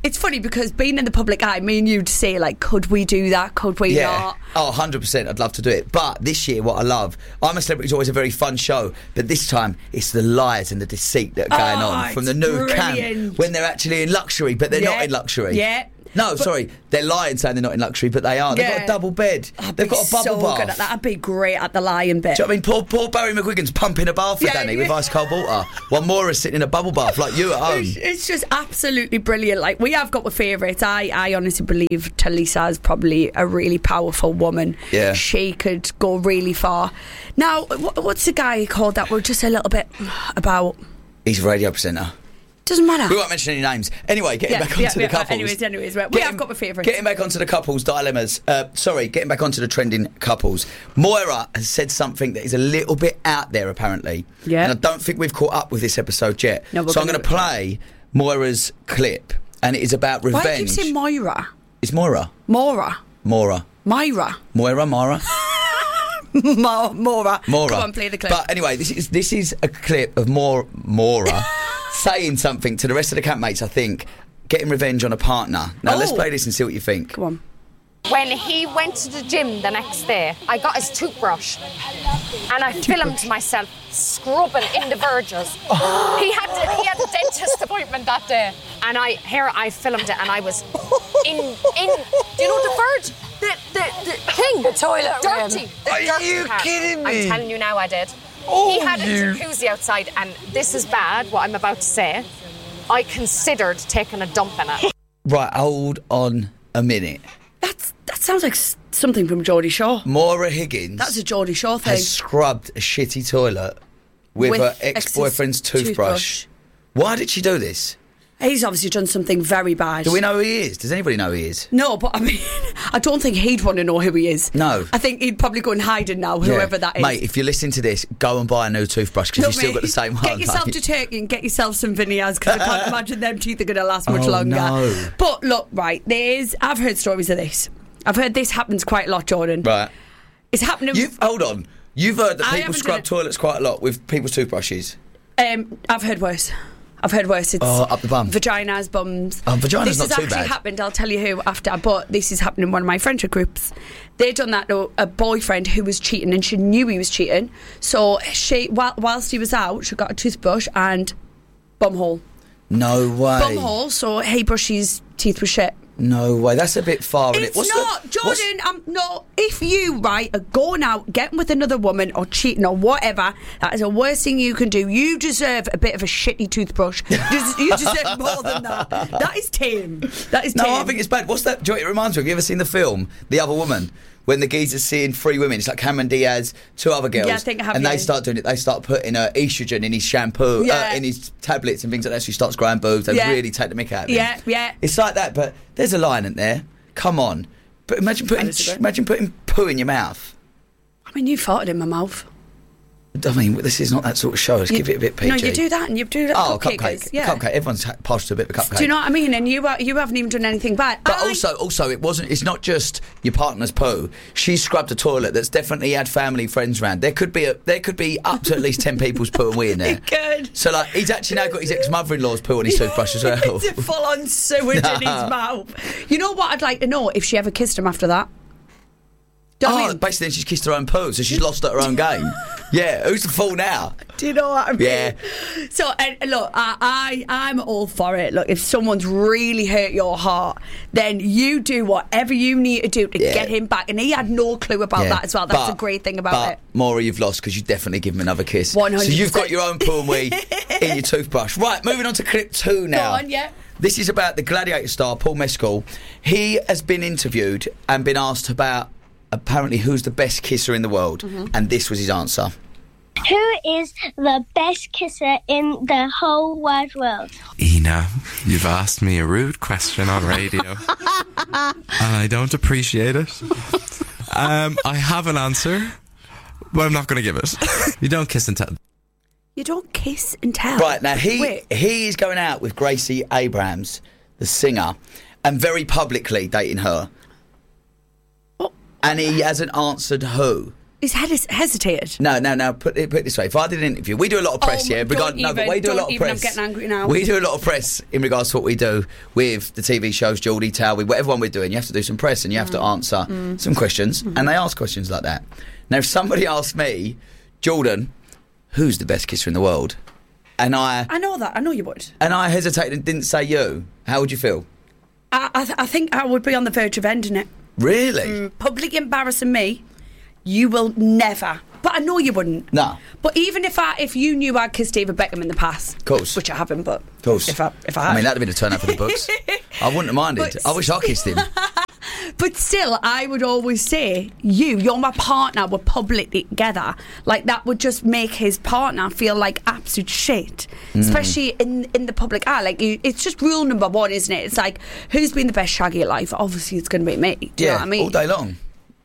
Speaker 26: it's funny because being in the public eye, me and you'd say, like, could we do that? Could we
Speaker 25: yeah.
Speaker 26: not?
Speaker 25: Oh, one hundred percent. I'd love to do it. But this year, what I love, I'm a Celebrity is always a very fun show, but this time it's the lies and the deceit that are going
Speaker 26: Oh,
Speaker 25: on from the
Speaker 26: it's
Speaker 25: new
Speaker 26: brilliant.
Speaker 25: camp when they're actually in luxury, but they're
Speaker 26: Yeah.
Speaker 25: not in luxury.
Speaker 26: Yeah.
Speaker 25: No,
Speaker 26: But-
Speaker 25: sorry, they're lying saying they're not in luxury, but they are. They've got
Speaker 26: Yeah.
Speaker 25: a double bed.
Speaker 26: I'd
Speaker 25: They've
Speaker 26: be
Speaker 25: got a bubble
Speaker 26: so
Speaker 25: bath.
Speaker 26: good at that. I'd be great at the lion bit.
Speaker 25: Do you know what I mean? Poor, poor Barry McGuigan's pumping a bath for
Speaker 26: Yeah,
Speaker 25: Danny
Speaker 26: yeah.
Speaker 25: with ice cold water, while Moira's sitting in a bubble bath like you at home.
Speaker 26: It's, it's just absolutely brilliant. Like, we have got the favourites. I, I honestly believe Talisa is probably a really powerful woman.
Speaker 25: Yeah.
Speaker 26: She could go really far. Now, wh- what's the guy called that we're just a little bit about?
Speaker 25: He's a radio presenter.
Speaker 26: Doesn't matter.
Speaker 25: We won't mention any names. Anyway, getting
Speaker 26: Yeah,
Speaker 25: back onto
Speaker 26: yeah,
Speaker 25: the
Speaker 26: yeah,
Speaker 25: couples.
Speaker 26: Anyways, anyways, right. we
Speaker 25: Getting-
Speaker 26: have got the favourites.
Speaker 25: Getting back onto the couples dilemmas. Uh, sorry, getting back onto the trending couples. Moira has said something that is a little bit out there, apparently.
Speaker 26: Yeah.
Speaker 25: And I don't think we've caught up with this episode yet.
Speaker 26: No, we're
Speaker 25: so I'm
Speaker 26: gonna-
Speaker 25: going to play Moira's clip, and it is about revenge.
Speaker 26: Why do you say Moira?
Speaker 25: It's Moira.
Speaker 26: Mora.
Speaker 25: Moira.
Speaker 26: Myra.
Speaker 25: Moira, Mara.
Speaker 26: Mo- Mora.
Speaker 25: Mora.
Speaker 26: Come on, play the clip.
Speaker 25: But anyway, this is this is a clip of Mor- Mora saying something to the rest of the campmates, I think, getting revenge on a partner. Now, let's
Speaker 7: Oh.
Speaker 25: play this and see what you think.
Speaker 26: Come on.
Speaker 7: When he went to the gym the next day, I got his toothbrush and I filmed myself scrubbing in the verges. he had to, he had a dentist appointment that day, and I here I filmed it, and I was in in. Do you know the verge? The the, the thing, the toilet, dirty. The Are dirty you part. kidding me? I'm telling you now, I did. Oh, he had you- a jacuzzi outside, and this is bad. What I'm about to say, I considered taking a dump in it.
Speaker 25: Right, hold on a minute.
Speaker 26: That sounds like s- something from Geordie Shaw.
Speaker 25: Maura Higgins
Speaker 26: That's a Geordie Shaw thing.
Speaker 25: has scrubbed a shitty toilet with,
Speaker 26: With
Speaker 25: her
Speaker 26: ex's
Speaker 25: ex-boyfriend's toothbrush.
Speaker 26: toothbrush.
Speaker 25: Why did she do this?
Speaker 26: He's obviously done something very bad.
Speaker 25: Do we know who he is? Does anybody know who he is?
Speaker 26: No, but I mean, I don't think he'd want to know who he is.
Speaker 25: No.
Speaker 26: I think he'd probably go and hide it now, whoever
Speaker 25: Yeah.
Speaker 26: that is.
Speaker 25: Mate, if you're listening to this, go and buy a new toothbrush because
Speaker 26: No,
Speaker 25: you've still
Speaker 26: mate,
Speaker 25: got the same one.
Speaker 26: Get yourself
Speaker 25: mate.
Speaker 26: to Turkey and get yourself some veneers because I can't imagine them teeth are going to last much
Speaker 25: Oh,
Speaker 26: longer.
Speaker 25: no.
Speaker 26: But look, right, there's. I've heard stories of this. I've heard this happens quite a lot, Jordan.
Speaker 25: Right.
Speaker 26: It's happening.
Speaker 25: You've, hold on. You've heard that
Speaker 26: I
Speaker 25: people
Speaker 26: haven't
Speaker 25: scrub
Speaker 26: done it.
Speaker 25: toilets quite a lot with people's toothbrushes.
Speaker 26: Um, I've heard worse. I've heard worse. It's
Speaker 25: Oh, up the bum.
Speaker 26: Vaginas, bums.
Speaker 25: Oh, vagina's
Speaker 26: this
Speaker 25: not
Speaker 26: has
Speaker 25: too
Speaker 26: actually
Speaker 25: bad.
Speaker 26: happened. I'll tell you who after. But this is happening in one of my friendship groups. They done that to a boyfriend who was cheating, and she knew he was cheating. So she, while, whilst he was out, she got a toothbrush and bumhole.
Speaker 25: No way.
Speaker 26: Bumhole. So he brushed his teeth with shit.
Speaker 25: No way. That's a bit far. isn't it?
Speaker 26: It's
Speaker 25: What's
Speaker 26: not,
Speaker 25: the,
Speaker 26: Jordan. I'm no. If you right are going out, getting with another woman or cheating or whatever, that is the worst thing you can do. You deserve a bit of a shitty toothbrush. You des- you deserve more than that. That is tame. That is
Speaker 25: No,
Speaker 26: tame.
Speaker 25: I think it's bad. What's that? Do you know what it reminds me of? Have you ever seen the film The Other Woman? When the geezer's seeing three women, it's like Cameron Diaz, two other girls,
Speaker 26: Yeah, I think I have,
Speaker 25: and
Speaker 26: yeah.
Speaker 25: they start doing it. They start putting uh, estrogen in his shampoo,
Speaker 26: Yeah.
Speaker 25: uh, in his tablets and things like that. So he starts growing boobs. They
Speaker 26: Yeah.
Speaker 25: really take the mick out of him.
Speaker 26: Yeah, yeah.
Speaker 25: It's like that, but there's a line in there. Come on, but imagine putting
Speaker 26: disagree.
Speaker 25: imagine putting poo in your mouth.
Speaker 26: I mean, you farted in my mouth.
Speaker 25: I mean, this is not that sort of show. Let's
Speaker 26: You-
Speaker 25: give it a bit P G.
Speaker 26: No, you do that, and you do that.
Speaker 25: Oh,
Speaker 26: cupcake.
Speaker 25: cupcake.
Speaker 26: Yeah.
Speaker 25: Cupcake. Everyone's ha- passed a bit of a cupcake.
Speaker 26: Do you know what I mean? And you are, you haven't even done anything bad.
Speaker 25: But
Speaker 26: I-
Speaker 25: also, also, it wasn't. It's not just your partner's poo. She scrubbed a toilet that's definitely had family friends around. There could be a, there could be up to at least ten people's poo and wee in there.
Speaker 26: Good.
Speaker 25: So like, he's actually now got his ex-mother-in-law's poo on his toothbrush as well.
Speaker 26: It's a full-on sewage in his mouth. You know what? I'd like to know if she ever kissed him after that. Do you know what I
Speaker 25: Oh,
Speaker 26: mean?
Speaker 25: basically, then she's kissed her own poo, so she's lost at her own game. Yeah, who's the fool now?
Speaker 26: Do you know what I mean?
Speaker 25: Yeah.
Speaker 26: So, and look, I, I, I'm all for it. Look, if someone's really hurt your heart, then you do whatever you need to do to
Speaker 25: Yeah.
Speaker 26: get him back. And he had no clue about
Speaker 25: Yeah.
Speaker 26: that as well. That's
Speaker 25: But-
Speaker 26: a great thing about
Speaker 25: but,
Speaker 26: it.
Speaker 25: Maura, you've lost because you definitely give him another kiss.
Speaker 26: one hundred
Speaker 25: So you've got
Speaker 26: percent.
Speaker 25: your own poo and wee in your toothbrush. Right, moving on to clip two now.
Speaker 26: on, yeah.
Speaker 25: This is about the Gladiator star, Paul Mescal. He has been interviewed and been asked about apparently who's the best kisser in the world,
Speaker 7: Mhm.
Speaker 25: and this was his answer.
Speaker 7: Who is the best kisser in the whole wide world?
Speaker 8: Ina, you've asked me a rude question on radio, and I don't appreciate it. Um, I have an answer, but I'm not going to give it. You don't kiss and tell.
Speaker 26: You don't kiss and tell.
Speaker 25: Right, now he
Speaker 26: Wait.
Speaker 25: he is going out with Gracie Abrams, the singer, and very publicly dating her. And he hasn't answered who.
Speaker 26: He's hes- hesitated.
Speaker 25: No, no, no. Put it, put it this way. If I did an interview, we do a lot of press,
Speaker 26: Oh,
Speaker 25: yeah.
Speaker 26: don't
Speaker 25: Regard, no, but
Speaker 26: even-
Speaker 25: we do a
Speaker 26: don't
Speaker 25: lot of
Speaker 26: even, I'm
Speaker 25: press.
Speaker 26: getting angry now.
Speaker 25: We do a lot of press in regards to what we do with the T V shows, Geordie, Towie, whatever one we're doing. You have to do some press and you have to answer
Speaker 26: Mm.
Speaker 25: some questions, and they ask questions like that. Now, if somebody asked me, Jordan, who's the best kisser in the world, and I
Speaker 26: I know that. I know you would.
Speaker 25: and I hesitated and didn't say you, how would you feel?
Speaker 26: I, I, th- I think I would be on the verge of ending it.
Speaker 25: Really?
Speaker 26: Mm, publicly embarrassing me, you will never. But I know you wouldn't.
Speaker 25: No.
Speaker 26: But even if I, if you knew I'd kissed David Beckham in the past,
Speaker 25: Of course.
Speaker 26: which I haven't, but
Speaker 25: Of course.
Speaker 26: if I, if I,
Speaker 25: I
Speaker 26: had.
Speaker 25: mean, that'd have been a turn up for the books. I wouldn't have minded.
Speaker 26: But-
Speaker 25: I wish I kissed him.
Speaker 26: But still, I would always say, you, you're my partner, we're publicly together. Like, that would just make his partner feel like absolute shit.
Speaker 25: Mm.
Speaker 26: Especially in in the public eye. Like, you, it's just rule number one, isn't it? It's like, who's been the best shaggy at life? Obviously, it's going to be me. Do you
Speaker 25: Yeah,
Speaker 26: know what I mean?
Speaker 25: all day long.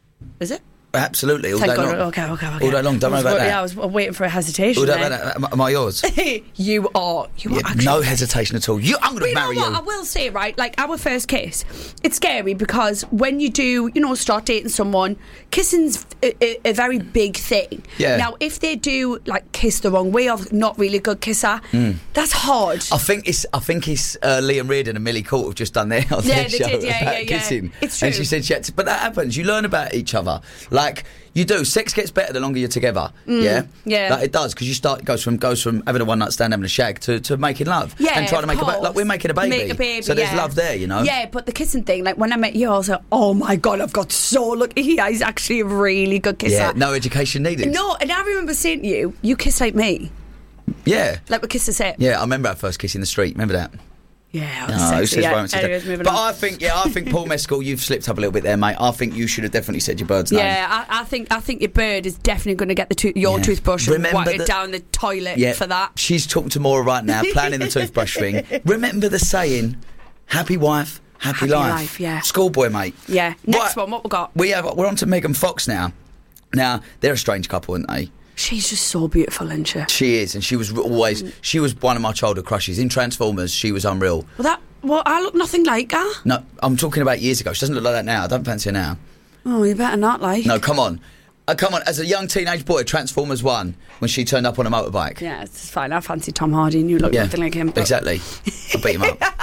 Speaker 26: Is it?
Speaker 25: Absolutely, all
Speaker 26: Thank
Speaker 25: day
Speaker 26: God.
Speaker 25: long.
Speaker 26: Okay, okay, okay.
Speaker 25: All day long, don't
Speaker 26: I
Speaker 25: worry
Speaker 26: was,
Speaker 25: about that.
Speaker 26: Yeah, I was waiting for a hesitation
Speaker 25: All day
Speaker 26: there.
Speaker 25: about that. Am I yours?
Speaker 26: You are. You are
Speaker 25: Yeah,
Speaker 26: actually.
Speaker 25: no hesitation at all. You, I'm
Speaker 26: But
Speaker 25: going
Speaker 26: you
Speaker 25: to
Speaker 26: know
Speaker 25: marry
Speaker 26: what?
Speaker 25: you.
Speaker 26: I will say, right, like our first kiss, it's scary because when you do, you know, start dating someone, kissing's a, a, a very big thing.
Speaker 25: Yeah.
Speaker 26: Now, if they do like kiss the wrong way or not really a good kisser,
Speaker 25: Mm.
Speaker 26: that's hard.
Speaker 25: I think it's I think it's uh, Liam Reardon and Millie Court have just done their, on
Speaker 26: Yeah,
Speaker 25: their
Speaker 26: they
Speaker 25: show
Speaker 26: did, yeah,
Speaker 25: about
Speaker 26: yeah, yeah.
Speaker 25: kissing.
Speaker 26: It's
Speaker 25: And
Speaker 26: true.
Speaker 25: she said she had to, but that happens. You learn about each other. Like you do. Sex gets better the longer you're together.
Speaker 26: Mm,
Speaker 25: yeah,
Speaker 26: yeah.
Speaker 25: Like it does because you start it goes from goes from having a one night stand, having a shag to, to making love.
Speaker 26: Yeah,
Speaker 25: and trying to
Speaker 26: of
Speaker 25: make a ba- like
Speaker 26: course.
Speaker 25: we're making a baby.
Speaker 26: Make a baby,
Speaker 25: So there's
Speaker 26: yeah.
Speaker 25: love there, you know.
Speaker 26: Yeah, but the kissing thing, like when I met you, I was like, oh my God, I've got so lucky. He is actually a really good kisser.
Speaker 25: Yeah, no education needed.
Speaker 26: No, and I remember saying to you, you kiss like me.
Speaker 25: Yeah.
Speaker 26: Like we kissed the set.
Speaker 25: Yeah, I remember our first kiss in the street. Remember that?
Speaker 26: Yeah, I was
Speaker 25: No,
Speaker 26: sexy.
Speaker 25: it's just
Speaker 26: Yeah.
Speaker 25: why I went to
Speaker 26: Anyways,
Speaker 25: that.
Speaker 26: moving
Speaker 25: But
Speaker 26: on.
Speaker 25: I think, yeah, I think Paul Mescal, you've slipped up a little bit there, mate. I think you should have definitely said your bird's name.
Speaker 26: Yeah, I, I think I think your bird is definitely going to get the to- your
Speaker 25: Yeah.
Speaker 26: toothbrush and
Speaker 25: Remember
Speaker 26: wipe it
Speaker 25: that-
Speaker 26: down the toilet
Speaker 25: Yeah,
Speaker 26: for that.
Speaker 25: She's talking to Maura right now, planning the toothbrush thing. Remember the saying, happy wife, happy,
Speaker 26: Happy
Speaker 25: life.
Speaker 26: life, yeah.
Speaker 25: Schoolboy, mate.
Speaker 26: Yeah. Next
Speaker 25: Right.
Speaker 26: one, what we got?
Speaker 25: We have, we're on to Megan Fox now. Now, they're a strange couple, aren't they?
Speaker 26: She's just so beautiful, isn't she?
Speaker 25: She is, and she was always, she was one of my childhood crushes. In Transformers, she was unreal.
Speaker 26: Well, that well, I look nothing like her.
Speaker 25: No, I'm talking about years ago. She doesn't look like that now. I don't fancy her now.
Speaker 26: Oh, you better not like.
Speaker 25: No, come on. Uh, come on, as a young teenage boy, Transformers one, when she turned up on a motorbike.
Speaker 26: Yeah, it's fine. I fancy Tom Hardy, and you look
Speaker 25: Yeah,
Speaker 26: nothing like him. but-
Speaker 25: exactly. I beat him up.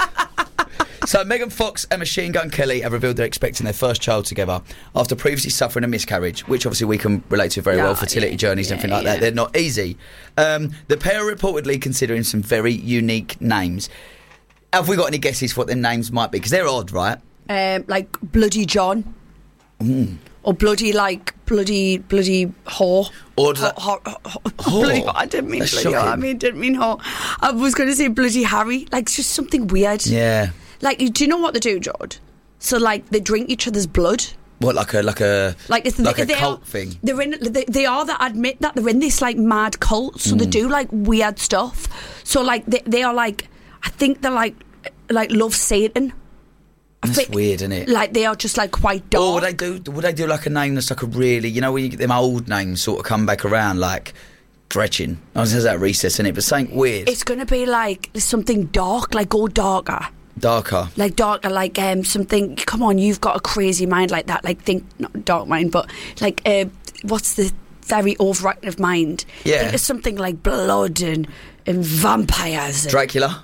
Speaker 25: So Megan Fox and Machine Gun Kelly have revealed they're expecting their first child together after previously suffering a miscarriage, which obviously we can relate to very
Speaker 26: Yeah,
Speaker 25: well, fertility
Speaker 26: yeah,
Speaker 25: journeys and
Speaker 26: yeah,
Speaker 25: everything like that.
Speaker 26: yeah.
Speaker 25: They're not easy. Um, the pair are reportedly considering some very unique names. Have we got any guesses for what their names might be? Because they're odd, right?
Speaker 26: Um, like Bloody John.
Speaker 25: Mm.
Speaker 26: Or bloody, like, bloody, bloody whore.
Speaker 25: Or
Speaker 26: Ho- ho- ho- ho- bloody, I didn't mean
Speaker 25: That's
Speaker 26: bloody whore. I
Speaker 25: shocking.
Speaker 26: mean, didn't mean whore. I was going to say bloody Harry. Like, it's just something weird.
Speaker 25: Yeah.
Speaker 26: Like, do you know what they do, George? So, like, they drink each other's blood.
Speaker 25: What, like a like a
Speaker 26: Like, it's,
Speaker 25: like
Speaker 26: they,
Speaker 25: a
Speaker 26: they
Speaker 25: cult
Speaker 26: are,
Speaker 25: thing?
Speaker 26: They're in. They, they are that admit that they're in this like mad cult. So they
Speaker 25: Mm.
Speaker 26: do like weird stuff. So like they, they are like, I think they're like like love Satan. I
Speaker 25: That's
Speaker 26: think,
Speaker 25: weird, isn't it?
Speaker 26: Like they are just like quite dark.
Speaker 25: Or would they do? Would they do like a name that's like a really, you know, when you get them old names sort of come back around, like Gretchen? I was that recess in it, but something weird,
Speaker 26: It's gonna be like something dark, like go darker.
Speaker 25: darker.
Speaker 26: Like darker, like um, something. Come on, you've got a crazy mind like that. Like think, not dark mind, but like uh, what's the very overactive mind?
Speaker 25: Yeah.
Speaker 26: Think of something like blood and and vampires. And
Speaker 25: Dracula.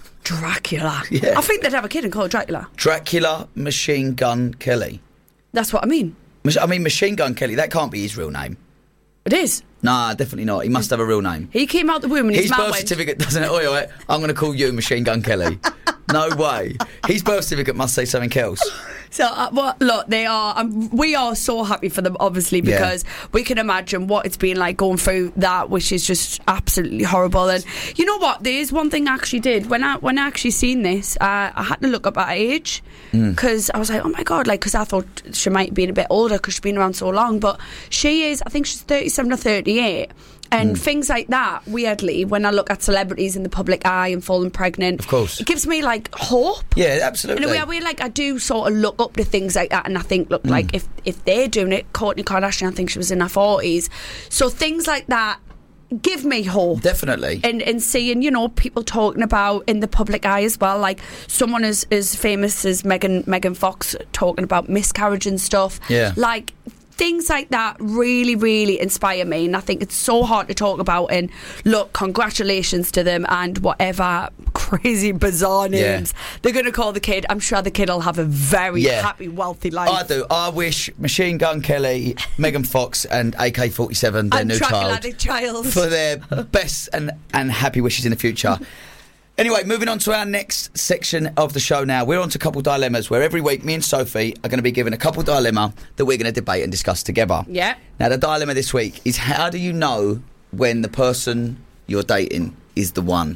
Speaker 26: Dracula.
Speaker 25: Yeah.
Speaker 26: I think they'd have a kid and call it Dracula.
Speaker 25: Dracula Machine Gun Kelly.
Speaker 26: That's what I mean.
Speaker 25: Mach- I mean, Machine Gun Kelly. That can't be his real name.
Speaker 26: It is.
Speaker 25: Nah, definitely not. He must have a real name.
Speaker 26: He came out the womb and his,
Speaker 25: His
Speaker 26: mouth
Speaker 25: birth
Speaker 26: went.
Speaker 25: certificate doesn't. Oh, wait, I'm going to call you Machine Gun Kelly. No way. His birth certificate must say something else.
Speaker 26: So, uh, well, look, they are. Um, we are so happy for them, obviously,
Speaker 25: Yeah.
Speaker 26: because we can imagine what it's been like going through that, which is just absolutely horrible. And you know what? There is one thing I actually did when I when I actually seen this. Uh, I had to look up her age because I was like, oh my god, like because I thought she might have been a bit older because she's been around so long, but she is. I think she's thirty-seven or thirty-eight. And
Speaker 25: Mm.
Speaker 26: things like that, weirdly, when I look at celebrities in the public eye and falling pregnant,
Speaker 25: Of course.
Speaker 26: it gives me like hope.
Speaker 25: Yeah, absolutely.
Speaker 26: In a way, I way, like I do sort of look up to things like that, and I think,
Speaker 25: Mm.
Speaker 26: look, like if if they're doing it, Kourtney Kardashian, I think she was in her forties, so things like that give me hope.
Speaker 25: Definitely.
Speaker 26: And and seeing, you know, people talking about in the public eye as well, like someone as as famous as Megan Megan Fox talking about miscarriage and stuff.
Speaker 25: Yeah.
Speaker 26: Like things like that really, really inspire me, and I think it's so hard to talk about. And look, congratulations to them, and whatever crazy, bizarre names
Speaker 25: Yeah.
Speaker 26: they're going to call the kid, I'm sure the kid will have a very
Speaker 25: Yeah.
Speaker 26: happy, wealthy life.
Speaker 25: I do. I wish Machine Gun Kelly, Megan Fox, and A K forty-seven, their
Speaker 26: And
Speaker 25: new child,
Speaker 26: Troglodyte child.
Speaker 25: for their best and, and happy wishes in the future. Anyway, moving on to our next section of the show now. We're on to Couple Dilemmas, where every week me and Sophie are going to be given a couple dilemma that we're going to debate and discuss together.
Speaker 26: Yeah.
Speaker 25: Now, the dilemma this week is, how do you know when the person you're dating is the one?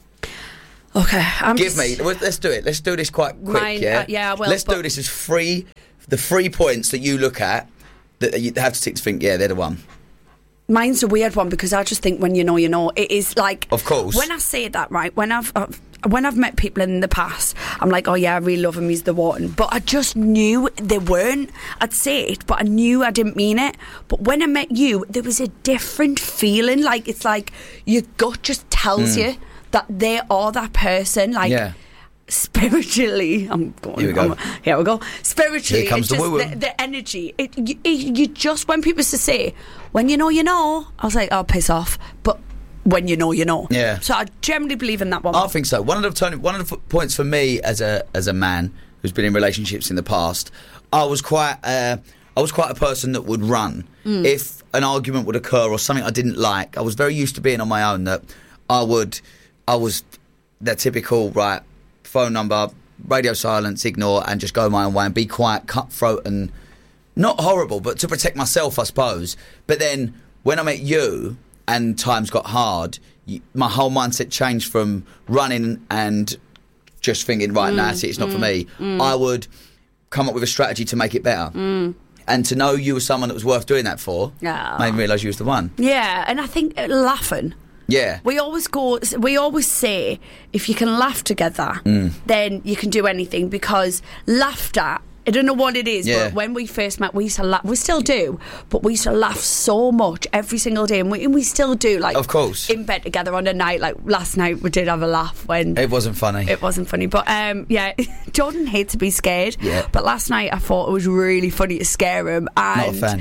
Speaker 26: Okay, I'm
Speaker 25: Give
Speaker 26: just-
Speaker 25: me, well, let's do it. Let's do this quite quick,
Speaker 26: Mine,
Speaker 25: yeah?
Speaker 26: uh, yeah, well,
Speaker 25: Let's
Speaker 26: but-
Speaker 25: do this as three, the three points that you look at that you have to stick to think, yeah, they're the one.
Speaker 26: Mine's a weird one because I just think when you know, you know. It is like,
Speaker 25: Of course.
Speaker 26: when I say that, right, when I've uh, when I've met people in the past, I'm like, oh yeah, I really love him, he's the one. But I just knew they weren't. I'd say it, but I knew I didn't mean it. But when I met you, there was a different feeling. Like, it's like your gut just tells
Speaker 25: Mm.
Speaker 26: you that they are that person. Like,
Speaker 25: Yeah.
Speaker 26: spiritually, I'm going.
Speaker 25: Here we go.
Speaker 26: I'm- here we go. Spiritually,
Speaker 25: Here comes
Speaker 26: it's
Speaker 25: the
Speaker 26: just
Speaker 25: woo-woo.
Speaker 26: the, the energy. It, you, it, you just when people used to say, "When you know, you know," I was like, "Oh, piss off!" But when you know, you know.
Speaker 25: Yeah.
Speaker 26: So I generally believe in that one.
Speaker 25: I think so. One of the turning, one of the f- points for me as a as a man who's been in relationships in the past, I was quite uh, I was quite a person that would run
Speaker 26: Mm.
Speaker 25: if an argument would occur or something I didn't like. I was very used to being on my own. That I would, I was that typical right phone number, radio silence, ignore, and just go my own way and be quite cutthroat and not horrible, but to protect myself, I suppose. But then when I met you and times got hard, you, my whole mindset changed from running and just thinking, right,
Speaker 26: Mm,
Speaker 25: now that's it, it's not for
Speaker 26: mm,
Speaker 25: me.
Speaker 26: mm.
Speaker 25: I would come up with a strategy to make it better.
Speaker 26: Mm.
Speaker 25: And to know you were someone that was worth doing that for
Speaker 26: Yeah.
Speaker 25: made me realise you was the one.
Speaker 26: Yeah, and I think uh, laughing.
Speaker 25: Yeah.
Speaker 26: We always go. We always say, if you can laugh together,
Speaker 25: Mm.
Speaker 26: then you can do anything, because laughter. I don't know what it is,
Speaker 25: Yeah.
Speaker 26: but when we first met, we used to laugh. We still do, but we used to laugh so much every single day, and we, and we still do. Like,
Speaker 25: Of course.
Speaker 26: in bed together on a night. Like last night, we did have a laugh when
Speaker 25: It wasn't funny.
Speaker 26: it wasn't funny. But um, yeah, Jordan hates to be scared.
Speaker 25: Yeah.
Speaker 26: But last night, I thought it was really funny to scare him. And
Speaker 25: Not a fan.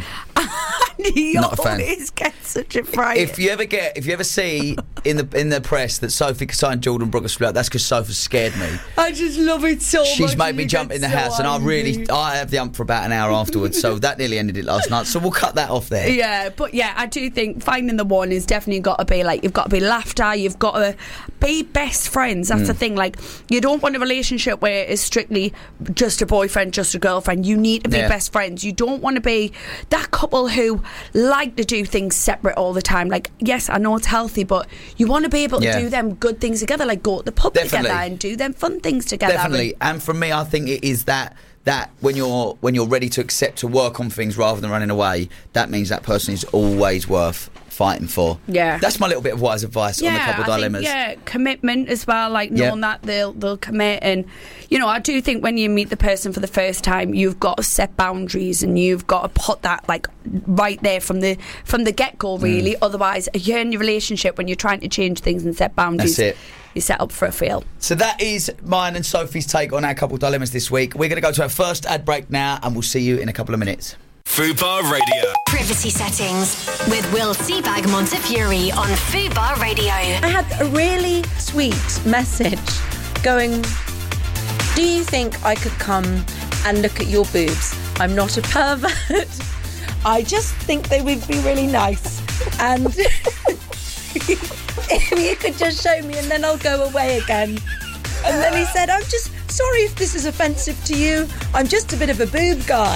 Speaker 26: he
Speaker 25: Not a fan.
Speaker 26: always gets such a fright.
Speaker 25: If you ever get, if you ever see in the in the press that Sophie Kasai and Jordan Brooke are split up, that's because Sophie scared me.
Speaker 26: I just love it so much.
Speaker 25: She's made
Speaker 26: and
Speaker 25: me
Speaker 26: he
Speaker 25: jump
Speaker 26: gets
Speaker 25: in the
Speaker 26: so
Speaker 25: house, and I
Speaker 26: angry.
Speaker 25: really, I have the ump for about an hour afterwards. So that nearly ended it last night. So we'll cut that off there.
Speaker 26: Yeah, but yeah, I do think finding the one is definitely got to be like, you've got to be laughter, you've got to be best friends. That's
Speaker 25: Mm.
Speaker 26: the thing. Like, you don't want a relationship where it's strictly just a boyfriend, just a girlfriend. You need to be
Speaker 25: Yeah.
Speaker 26: best friends. You don't want to be that couple who like to do things separate all the time. Like, yes, I know it's healthy, but you want to be able to
Speaker 25: Yeah.
Speaker 26: do them good things together, like go to the pub
Speaker 25: Definitely.
Speaker 26: together and do them fun things together.
Speaker 25: Definitely. And for me, I think it is that that when you're when you're ready to accept to work on things rather than running away, that means that person is always worth fighting for.
Speaker 26: Yeah.
Speaker 25: That's my little bit of wise advice on the couple
Speaker 26: I
Speaker 25: dilemmas.
Speaker 26: Think, yeah, commitment as well, like
Speaker 25: Yeah.
Speaker 26: knowing that they'll they'll commit. And you know, I do think when you meet the person for the first time, you've got to set boundaries and you've got to put that like right there from the from the get go. Really,
Speaker 25: Mm.
Speaker 26: otherwise, you're in your relationship when you're trying to change things and set boundaries.
Speaker 25: That's it.
Speaker 26: You're set up for a fail.
Speaker 25: So that is mine and Sophie's take on our couple dilemmas this week. We're going to go to our first ad break now, and we'll see you in a couple of minutes.
Speaker 6: Fubar Radio.
Speaker 3: Privacy settings with Will Seabag Montefiore on Fubar Radio.
Speaker 9: I had a really sweet message going, do you think I could come and look at your boobs? I'm not a pervert. I just think they would be really nice. And if you could just show me and then I'll go away again. And then he said, I'm just sorry if this is offensive to you. I'm just a bit of a boob guy.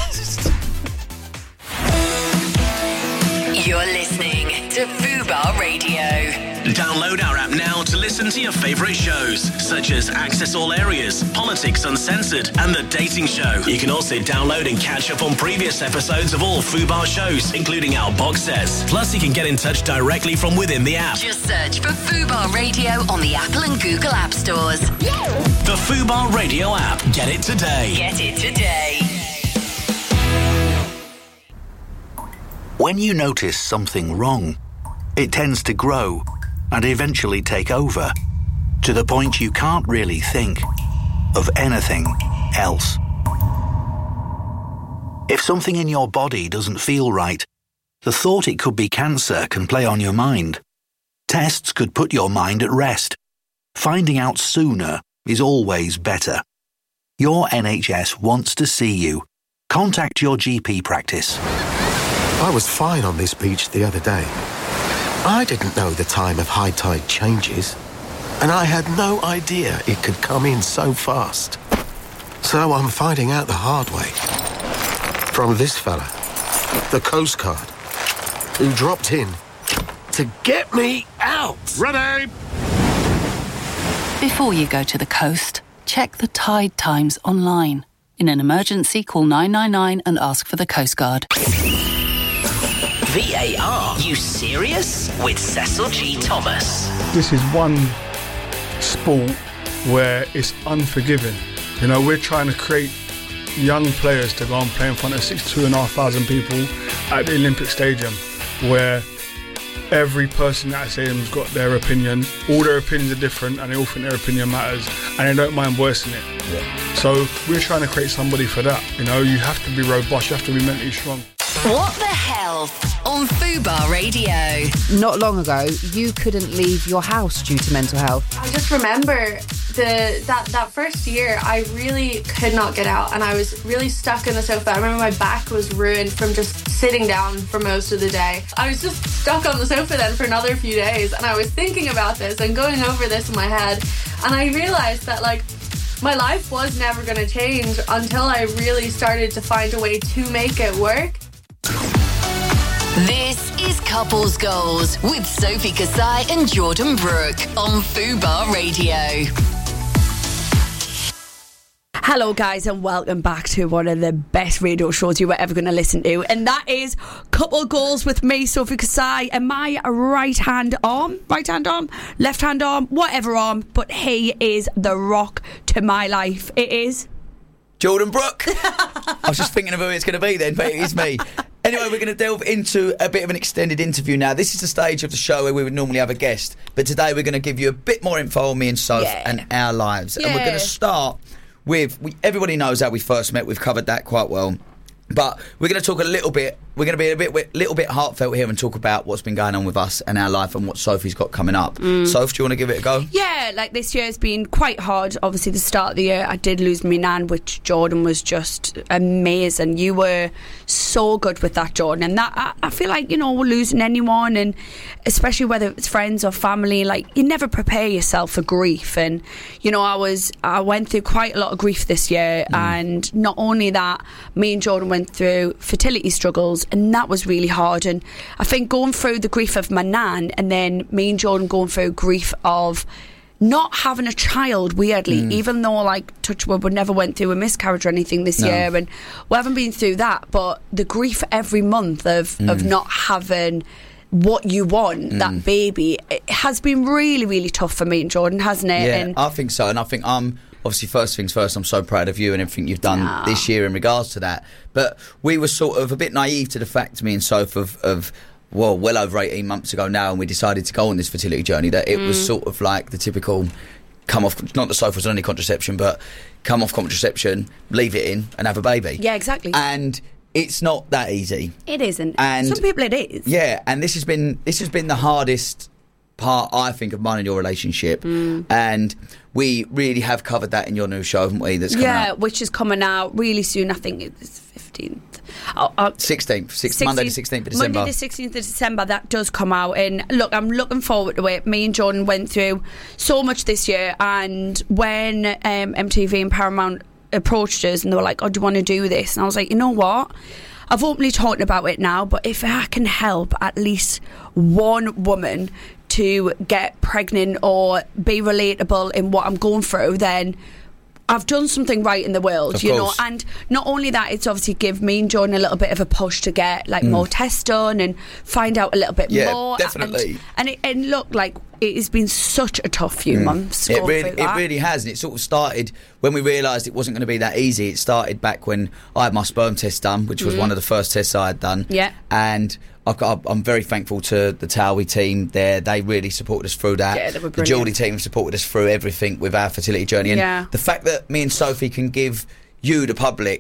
Speaker 3: You're listening to Fubar Radio.
Speaker 6: Download our app now to listen to your favourite shows, such as Access All Areas, Politics Uncensored, and The Dating Show. You can also download and catch up on previous episodes of all Fubar shows, including our box sets. Plus, you can get in touch directly from within the app.
Speaker 3: Just search for Fubar Radio on the Apple and Google App Stores.
Speaker 6: The Fubar Radio app. Get it today.
Speaker 3: Get it today.
Speaker 10: When you notice something wrong, it tends to grow and eventually take over, to the point you can't really think of anything else. If something in your body doesn't feel right, the thought it could be cancer can play on your mind. Tests could put your mind at rest. Finding out sooner is always better. Your N H S wants to see you. Contact your G P practice.
Speaker 11: I was fine on this beach the other day. I didn't know the time of high tide changes, and I had no idea it could come in so fast. So I'm finding out the hard way. From this fella, the Coast Guard, who dropped in to get me out.
Speaker 12: Ready!
Speaker 13: Before you go to the coast, check the tide times online. In an emergency, call nine nine nine and ask for the Coast Guard.
Speaker 14: V A R, you serious? With Cecil G. Thomas.
Speaker 15: This is one sport where it's unforgiving. You know, we're trying to create young players to go and play in front of sixty-two and a half thousand people at the Olympic Stadium, where every person at that stadium's got their opinion. All their opinions are different, and they all think their opinion matters, and they don't mind voicing it. Yeah. So we're trying to create somebody for that. You know, you have to be robust, you have to be mentally strong.
Speaker 3: What the Health on Fubar Radio.
Speaker 4: Not long ago, you couldn't leave your house due to mental health.
Speaker 5: I just remember the that, that first year, I really could not get out, and I was really stuck in the sofa. I remember my back was ruined from just sitting down for most of the day. I was just stuck on the sofa then for another few days, and I was thinking about this and going over this in my head, and I realised that, like, my life was never going to change until I really started to find a way to make it work.
Speaker 3: This is Couples Goals with Sophie Kasai and Jordan Brooke on Fubar Radio.
Speaker 26: Hello guys, and welcome back to one of the best radio shows you were ever going to listen to, and that is Couple Goals with me, Sophie Kasai, and my right hand arm, right hand arm, left hand arm, whatever arm, but he is the rock to my life. It is
Speaker 25: Jordan Brooke. I was just thinking of who it's going to be then, but it is me. Anyway, we're going to delve into a bit of an extended interview now. This is the stage of the show where we would normally have a guest, but today we're going to give you a bit more info on me and Soph yeah. and our lives. Yeah. And we're going to start with, we, everybody knows how we first met, we've covered that quite well. But we're going to talk a little bit, we're going to be a bit, little bit heartfelt here and talk about what's been going on with us and our life and what Sophie's got coming up. Mm. Soph, do you want to give it a go?
Speaker 26: Yeah, like this year's been quite hard. Obviously, the start of the year, I did lose my nan, which Jordan was just amazing. You were so good with that, Jordan. And that, I, I feel like, you know, losing anyone, and especially whether it's friends or family, like, you never prepare yourself for grief. And, you know, I was, I went through quite a lot of grief this year. Mm. And not only that, me and Jordan went through fertility struggles, and that was really hard. And I think going through the grief of my nan, and then me and Jordan going through grief of not having a child, weirdly, mm. even though, like, touch wood, we never went through a miscarriage or anything this no. year, and we haven't been through that, but the grief every month of, mm. of not having what you want, mm. that baby, it has been really, really tough for me and Jordan, hasn't it?
Speaker 25: Yeah,
Speaker 26: and
Speaker 25: I think so. And I think I'm obviously, first things first, I'm so proud of you and everything you've done
Speaker 26: Aww.
Speaker 25: this year in regards to that. But we were sort of a bit naive to the fact, me and Soph, of, of well, well over eighteen months ago now, and we decided to go on this fertility journey, that it mm. was sort of like the typical come off, not that Soph was on any contraception, but come off contraception, leave it in and have a baby.
Speaker 26: Yeah, exactly.
Speaker 25: And it's not that easy.
Speaker 26: It isn't.
Speaker 25: And
Speaker 26: some people it is.
Speaker 25: Yeah, and this has been this has been the hardest part, I think, of mine and your relationship. Mm. And we really have covered that in your new show, haven't we? That's coming
Speaker 26: yeah,
Speaker 25: out.
Speaker 26: Which is coming out really soon. I think it's fifteenth. Oh, uh,
Speaker 25: sixteenth, sixteenth, Monday the sixteenth of December.
Speaker 26: Monday the sixteenth of December, that does come out. And look, I'm looking forward to it. Me and Jordan went through so much this year, and when um, M T V and Paramount approached us and they were like, oh, do you want to do this? And I was like, you know what? I've openly talked about it now, but if I can help at least one woman to get pregnant or be relatable in what I'm going through, then I've done something right in the world,
Speaker 25: of
Speaker 26: you
Speaker 25: course.
Speaker 26: know. And not only that, it's obviously give me and Jordan a little bit of a push to get like mm. more tests done and find out a little bit
Speaker 25: yeah,
Speaker 26: more.
Speaker 25: Definitely.
Speaker 26: And, and, it, and look, like, it has been such a tough few mm. months.
Speaker 25: It really, it really has, and it sort of started when we realised it wasn't going to be that easy. It started back when I had my sperm test done, which was mm. one of the first tests I had done.
Speaker 26: Yeah,
Speaker 25: and I've got, I'm very thankful to the Towie team there. They really supported us through that.
Speaker 26: Yeah, they were
Speaker 25: the Geordie team supported us through everything with our fertility journey. And
Speaker 26: yeah.
Speaker 25: the fact that me and Sophie can give you, the public,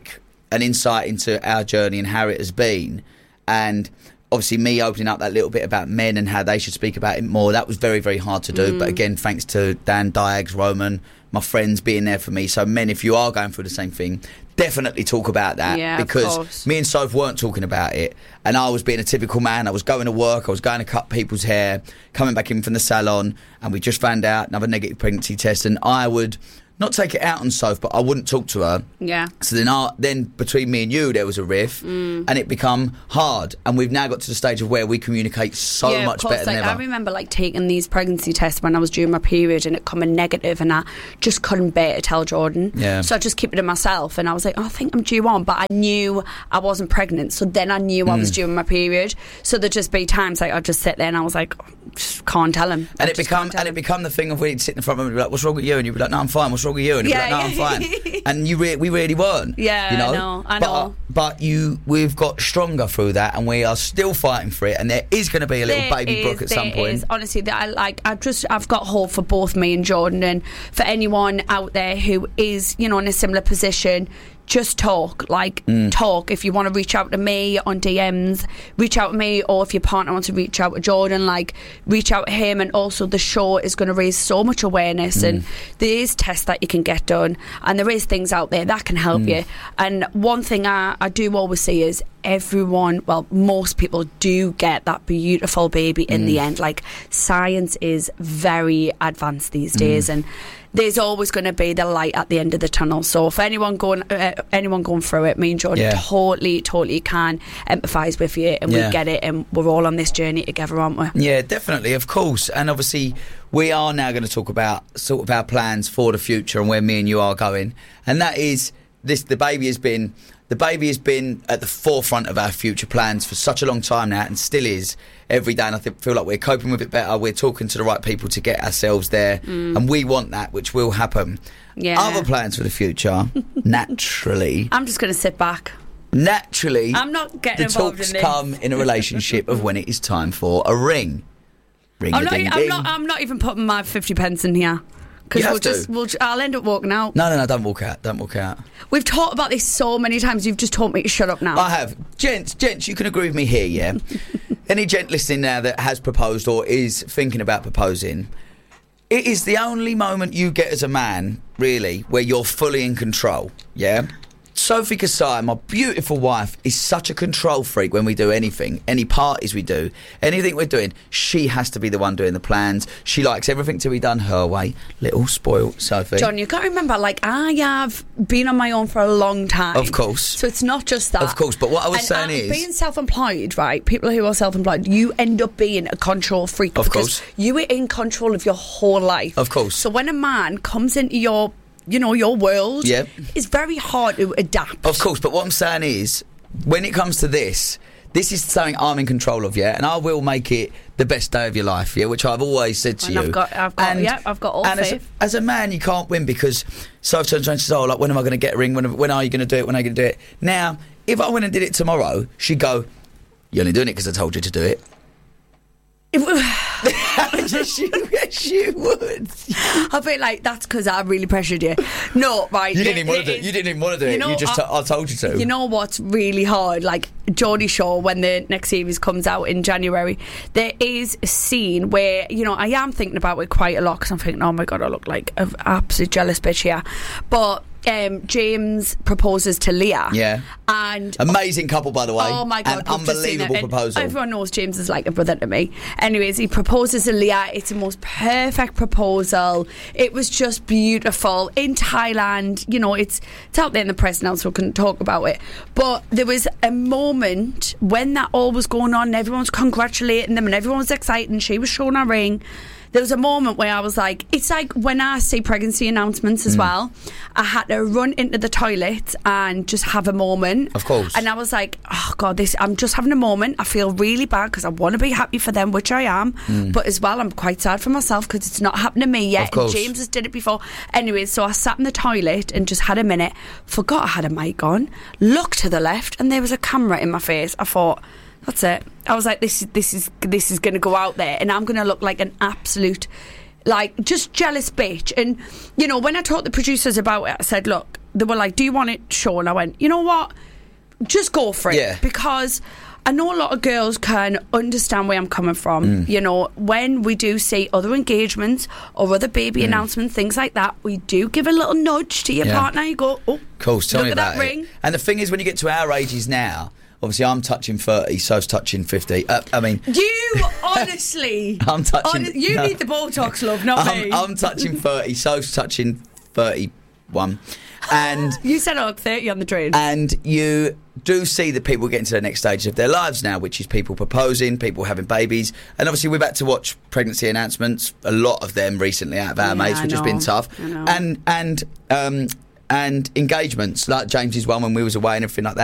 Speaker 25: an insight into our journey and how it has been. And obviously me opening up that little bit about men and how they should speak about it more, that was very, very hard to do.
Speaker 1: Mm.
Speaker 25: But again, thanks to Dan Diags, Roman, my friends being there for me. So men, if you are going through the same thing, definitely talk about that.
Speaker 26: Yeah, of
Speaker 25: because
Speaker 26: course.
Speaker 25: me and Soph weren't talking about it. And I was being a typical man. I was going to work, I was going to cut people's hair, coming back in from the salon, and we just found out another negative pregnancy test. And I would not take it out on Soph, but I wouldn't talk to her.
Speaker 26: Yeah.
Speaker 25: So then, I, then between me and you, there was a riff,
Speaker 26: Mm.
Speaker 25: and it become hard. And we've now got to the stage of where we communicate so
Speaker 26: yeah,
Speaker 25: much
Speaker 26: of course,
Speaker 25: better
Speaker 26: like,
Speaker 25: than
Speaker 26: I
Speaker 25: ever.
Speaker 26: remember like taking these pregnancy tests when I was during my period and it coming negative, and I just couldn't bear to tell Jordan.
Speaker 25: Yeah.
Speaker 26: So I just kept it to myself, and I was like, oh, I think I'm due on, but I knew I wasn't pregnant. So then I knew I was
Speaker 25: Mm.
Speaker 26: due on my period. So there'd just be times like I'd just sit there and I was like, oh, just can't tell him. I
Speaker 25: And it
Speaker 26: just
Speaker 25: become
Speaker 26: can't tell
Speaker 25: and it
Speaker 26: him.
Speaker 25: become the thing of we'd sit in the front room and be like, "What's wrong with you?" And you'd be like, "No, I'm fine. What's wrong with you?" And you'd
Speaker 26: Yeah,
Speaker 25: be like, "No, I'm fine." And you re- we really weren't.
Speaker 26: Yeah,
Speaker 25: you know?
Speaker 26: I know, I
Speaker 25: But,
Speaker 26: know.
Speaker 25: but you, we've got stronger through that, and we are still fighting for it. And there is going to be a little
Speaker 26: There
Speaker 25: baby
Speaker 26: is,
Speaker 25: Brooke at some
Speaker 26: there
Speaker 25: point.
Speaker 26: is. Honestly, that I like. I just, I've got hope for both me and Jordan, and for anyone out there who is, you know, in a similar position. Just talk, like
Speaker 25: Mm.
Speaker 26: talk. If you want to reach out to me on D Ms, reach out to me, or if your partner wants to reach out to Jordan, like reach out to him. And also, the show is going to raise so much awareness,
Speaker 25: Mm.
Speaker 26: and there is tests that you can get done, and there is things out there that can help
Speaker 25: Mm.
Speaker 26: you. And one thing I, I do always see is everyone, well, most people do get that beautiful baby in
Speaker 25: Mm.
Speaker 26: the end. Like, science is very advanced these days,
Speaker 25: Mm.
Speaker 26: and there's always going to be the light at the end of the tunnel. So for anyone going uh, anyone going through it, me and Jordan
Speaker 25: Yeah.
Speaker 26: totally totally can empathise with you, and
Speaker 25: Yeah.
Speaker 26: we get it, and we're all on this journey together, aren't we?
Speaker 25: Yeah, definitely, of course. And obviously, we are now going to talk about sort of our plans for the future and where me and you are going. And that is this: the baby has been the baby has been at the forefront of our future plans for such a long time now, and still is every day. And I think, feel like we're coping with it better. We're talking to the right people to get ourselves there,
Speaker 26: Mm.
Speaker 25: and we want that, which will happen.
Speaker 26: Yeah.
Speaker 25: Other plans for the future, naturally,
Speaker 26: I'm just going to sit back.
Speaker 25: naturally,
Speaker 26: I'm not getting
Speaker 25: the
Speaker 26: involved
Speaker 25: talks
Speaker 26: in this.
Speaker 25: come in a relationship of when it is time for a ring. Ring
Speaker 26: I'm
Speaker 25: a
Speaker 26: not,
Speaker 25: ding
Speaker 26: I'm
Speaker 25: ding.
Speaker 26: not. I'm not even putting my fifty pence in here because
Speaker 25: You have
Speaker 26: we'll
Speaker 25: to.
Speaker 26: just. We'll, I'll end up walking out.
Speaker 25: No, no, no, don't walk out. Don't walk out.
Speaker 26: We've talked about this so many times. You've just told me to shut up now.
Speaker 25: I have. Gents, gents, you can agree with me here, yeah? Any gent listening now that has proposed or is thinking about proposing, it is the only moment you get as a man, really, where you're fully in control, yeah? Sophie Kasai, my beautiful wife, is such a control freak when we do anything, any parties we do, anything we're doing, she has to be the one doing the plans. She likes everything to be done her way. Little spoiled Sophie.
Speaker 26: John, you've got to remember, like, I have been on my own for a long time.
Speaker 25: Of course.
Speaker 26: So it's not just that.
Speaker 25: Of course, but what I was
Speaker 26: And,
Speaker 25: saying
Speaker 26: uh,
Speaker 25: is...
Speaker 26: being self-employed, right? People who are self-employed, you end up being a control freak.
Speaker 25: Of
Speaker 26: because
Speaker 25: course.
Speaker 26: you are in control of your whole life.
Speaker 25: Of course.
Speaker 26: So when a man comes into your, you know, your world,
Speaker 25: Yep.
Speaker 26: it's very hard to adapt.
Speaker 25: Of course, but what I'm saying is, when it comes to this, this is something I'm in control of, yeah, and I will make it the best day of your life, yeah, which I've always said to
Speaker 26: And
Speaker 25: you.
Speaker 26: I've got, I've got,
Speaker 25: And-
Speaker 26: yeah, I've got all
Speaker 25: and as,
Speaker 26: faith.
Speaker 25: as a man, you can't win because Soph turns around and says, "Oh, like when am I going to get a ring? When, when are you going to do it? When are you going to do it?" Now, if I went and did it tomorrow, she'd go, "You're only doing it because I told you to do it." yes, you, yes, you would.
Speaker 26: I feel like that's because I really pressured you. No, right.
Speaker 25: You didn't
Speaker 26: it-
Speaker 25: even want to do
Speaker 26: it
Speaker 25: it.
Speaker 26: is-
Speaker 25: You didn't even want to do
Speaker 26: you
Speaker 25: it.
Speaker 26: know,
Speaker 25: You just,
Speaker 26: I-
Speaker 25: t- I told you to.
Speaker 26: You know what's really hard? Like Geordie Shore, when the next series comes out in January, there is a scene where, you know, I am thinking about it quite a lot because I'm thinking, oh my God, I look like an absolute jealous bitch here. But um, James proposes to Leah.
Speaker 25: Yeah.
Speaker 26: And
Speaker 25: amazing couple, by the way.
Speaker 26: oh my God,
Speaker 25: An
Speaker 26: we've just seen it.
Speaker 25: unbelievable
Speaker 26: And
Speaker 25: proposal.
Speaker 26: everyone knows James is like a brother to me. Anyways, he proposes to Leah. It's the most perfect proposal. It was just beautiful in Thailand. You know, it's it's out there in the press now, so we can talk about it. But there was a moment when that all was going on, and everyone was congratulating them, and everyone was excited, and she was showing her ring. There was a moment where I was like, it's like when I see pregnancy announcements as
Speaker 25: Mm.
Speaker 26: well, I had to run into the toilet and just have a moment.
Speaker 25: Of course.
Speaker 26: And I was like, oh God, this, I'm just having a moment. I feel really bad because I want to be happy for them, which I am.
Speaker 25: Mm.
Speaker 26: But as well, I'm quite sad for myself because it's not happened to me yet.
Speaker 25: Of course.
Speaker 26: And James has did it before. Anyway, so I sat in the toilet and just had a minute, forgot I had a mic on, looked to the left, and there was a camera in my face. I thought, that's it. I was like, this is this is this is going to go out there, and I'm going to look like an absolute, like, just jealous bitch. And you know, when I talked to the producers about it, I said, look, they were like, do you want it, Sean? I went, you know what? Just go for it.
Speaker 25: Yeah.
Speaker 26: Because I know a lot of girls can understand where I'm coming from.
Speaker 25: Mm.
Speaker 26: You know, when we do see other engagements or other baby
Speaker 25: Mm.
Speaker 26: announcements, things like that, we do give a little nudge to your
Speaker 25: Yeah.
Speaker 26: partner. You go, oh,
Speaker 25: Cool, tell
Speaker 26: look
Speaker 25: me
Speaker 26: at
Speaker 25: about
Speaker 26: that
Speaker 25: it.
Speaker 26: ring.
Speaker 25: And the thing is, when you get to our ages now, obviously I'm touching thirty, so's touching fifty. Uh, I mean,
Speaker 26: You honestly,
Speaker 25: I'm touching.
Speaker 26: hon- you
Speaker 25: no.
Speaker 26: need the Botox, love, not
Speaker 25: I'm,
Speaker 26: me.
Speaker 25: I'm touching thirty, so's touching thirty-one. And
Speaker 26: you said I look thirty on the train.
Speaker 25: And you do see that people getting to the next stage of their lives now, which is people proposing, people having babies. And obviously we've had to watch pregnancy announcements, a lot of them recently out of our
Speaker 26: Yeah,
Speaker 25: mates,
Speaker 26: I
Speaker 25: which has
Speaker 26: know.
Speaker 25: been tough.
Speaker 26: I know.
Speaker 25: And and um and engagements, like James's one when we was away and everything like that.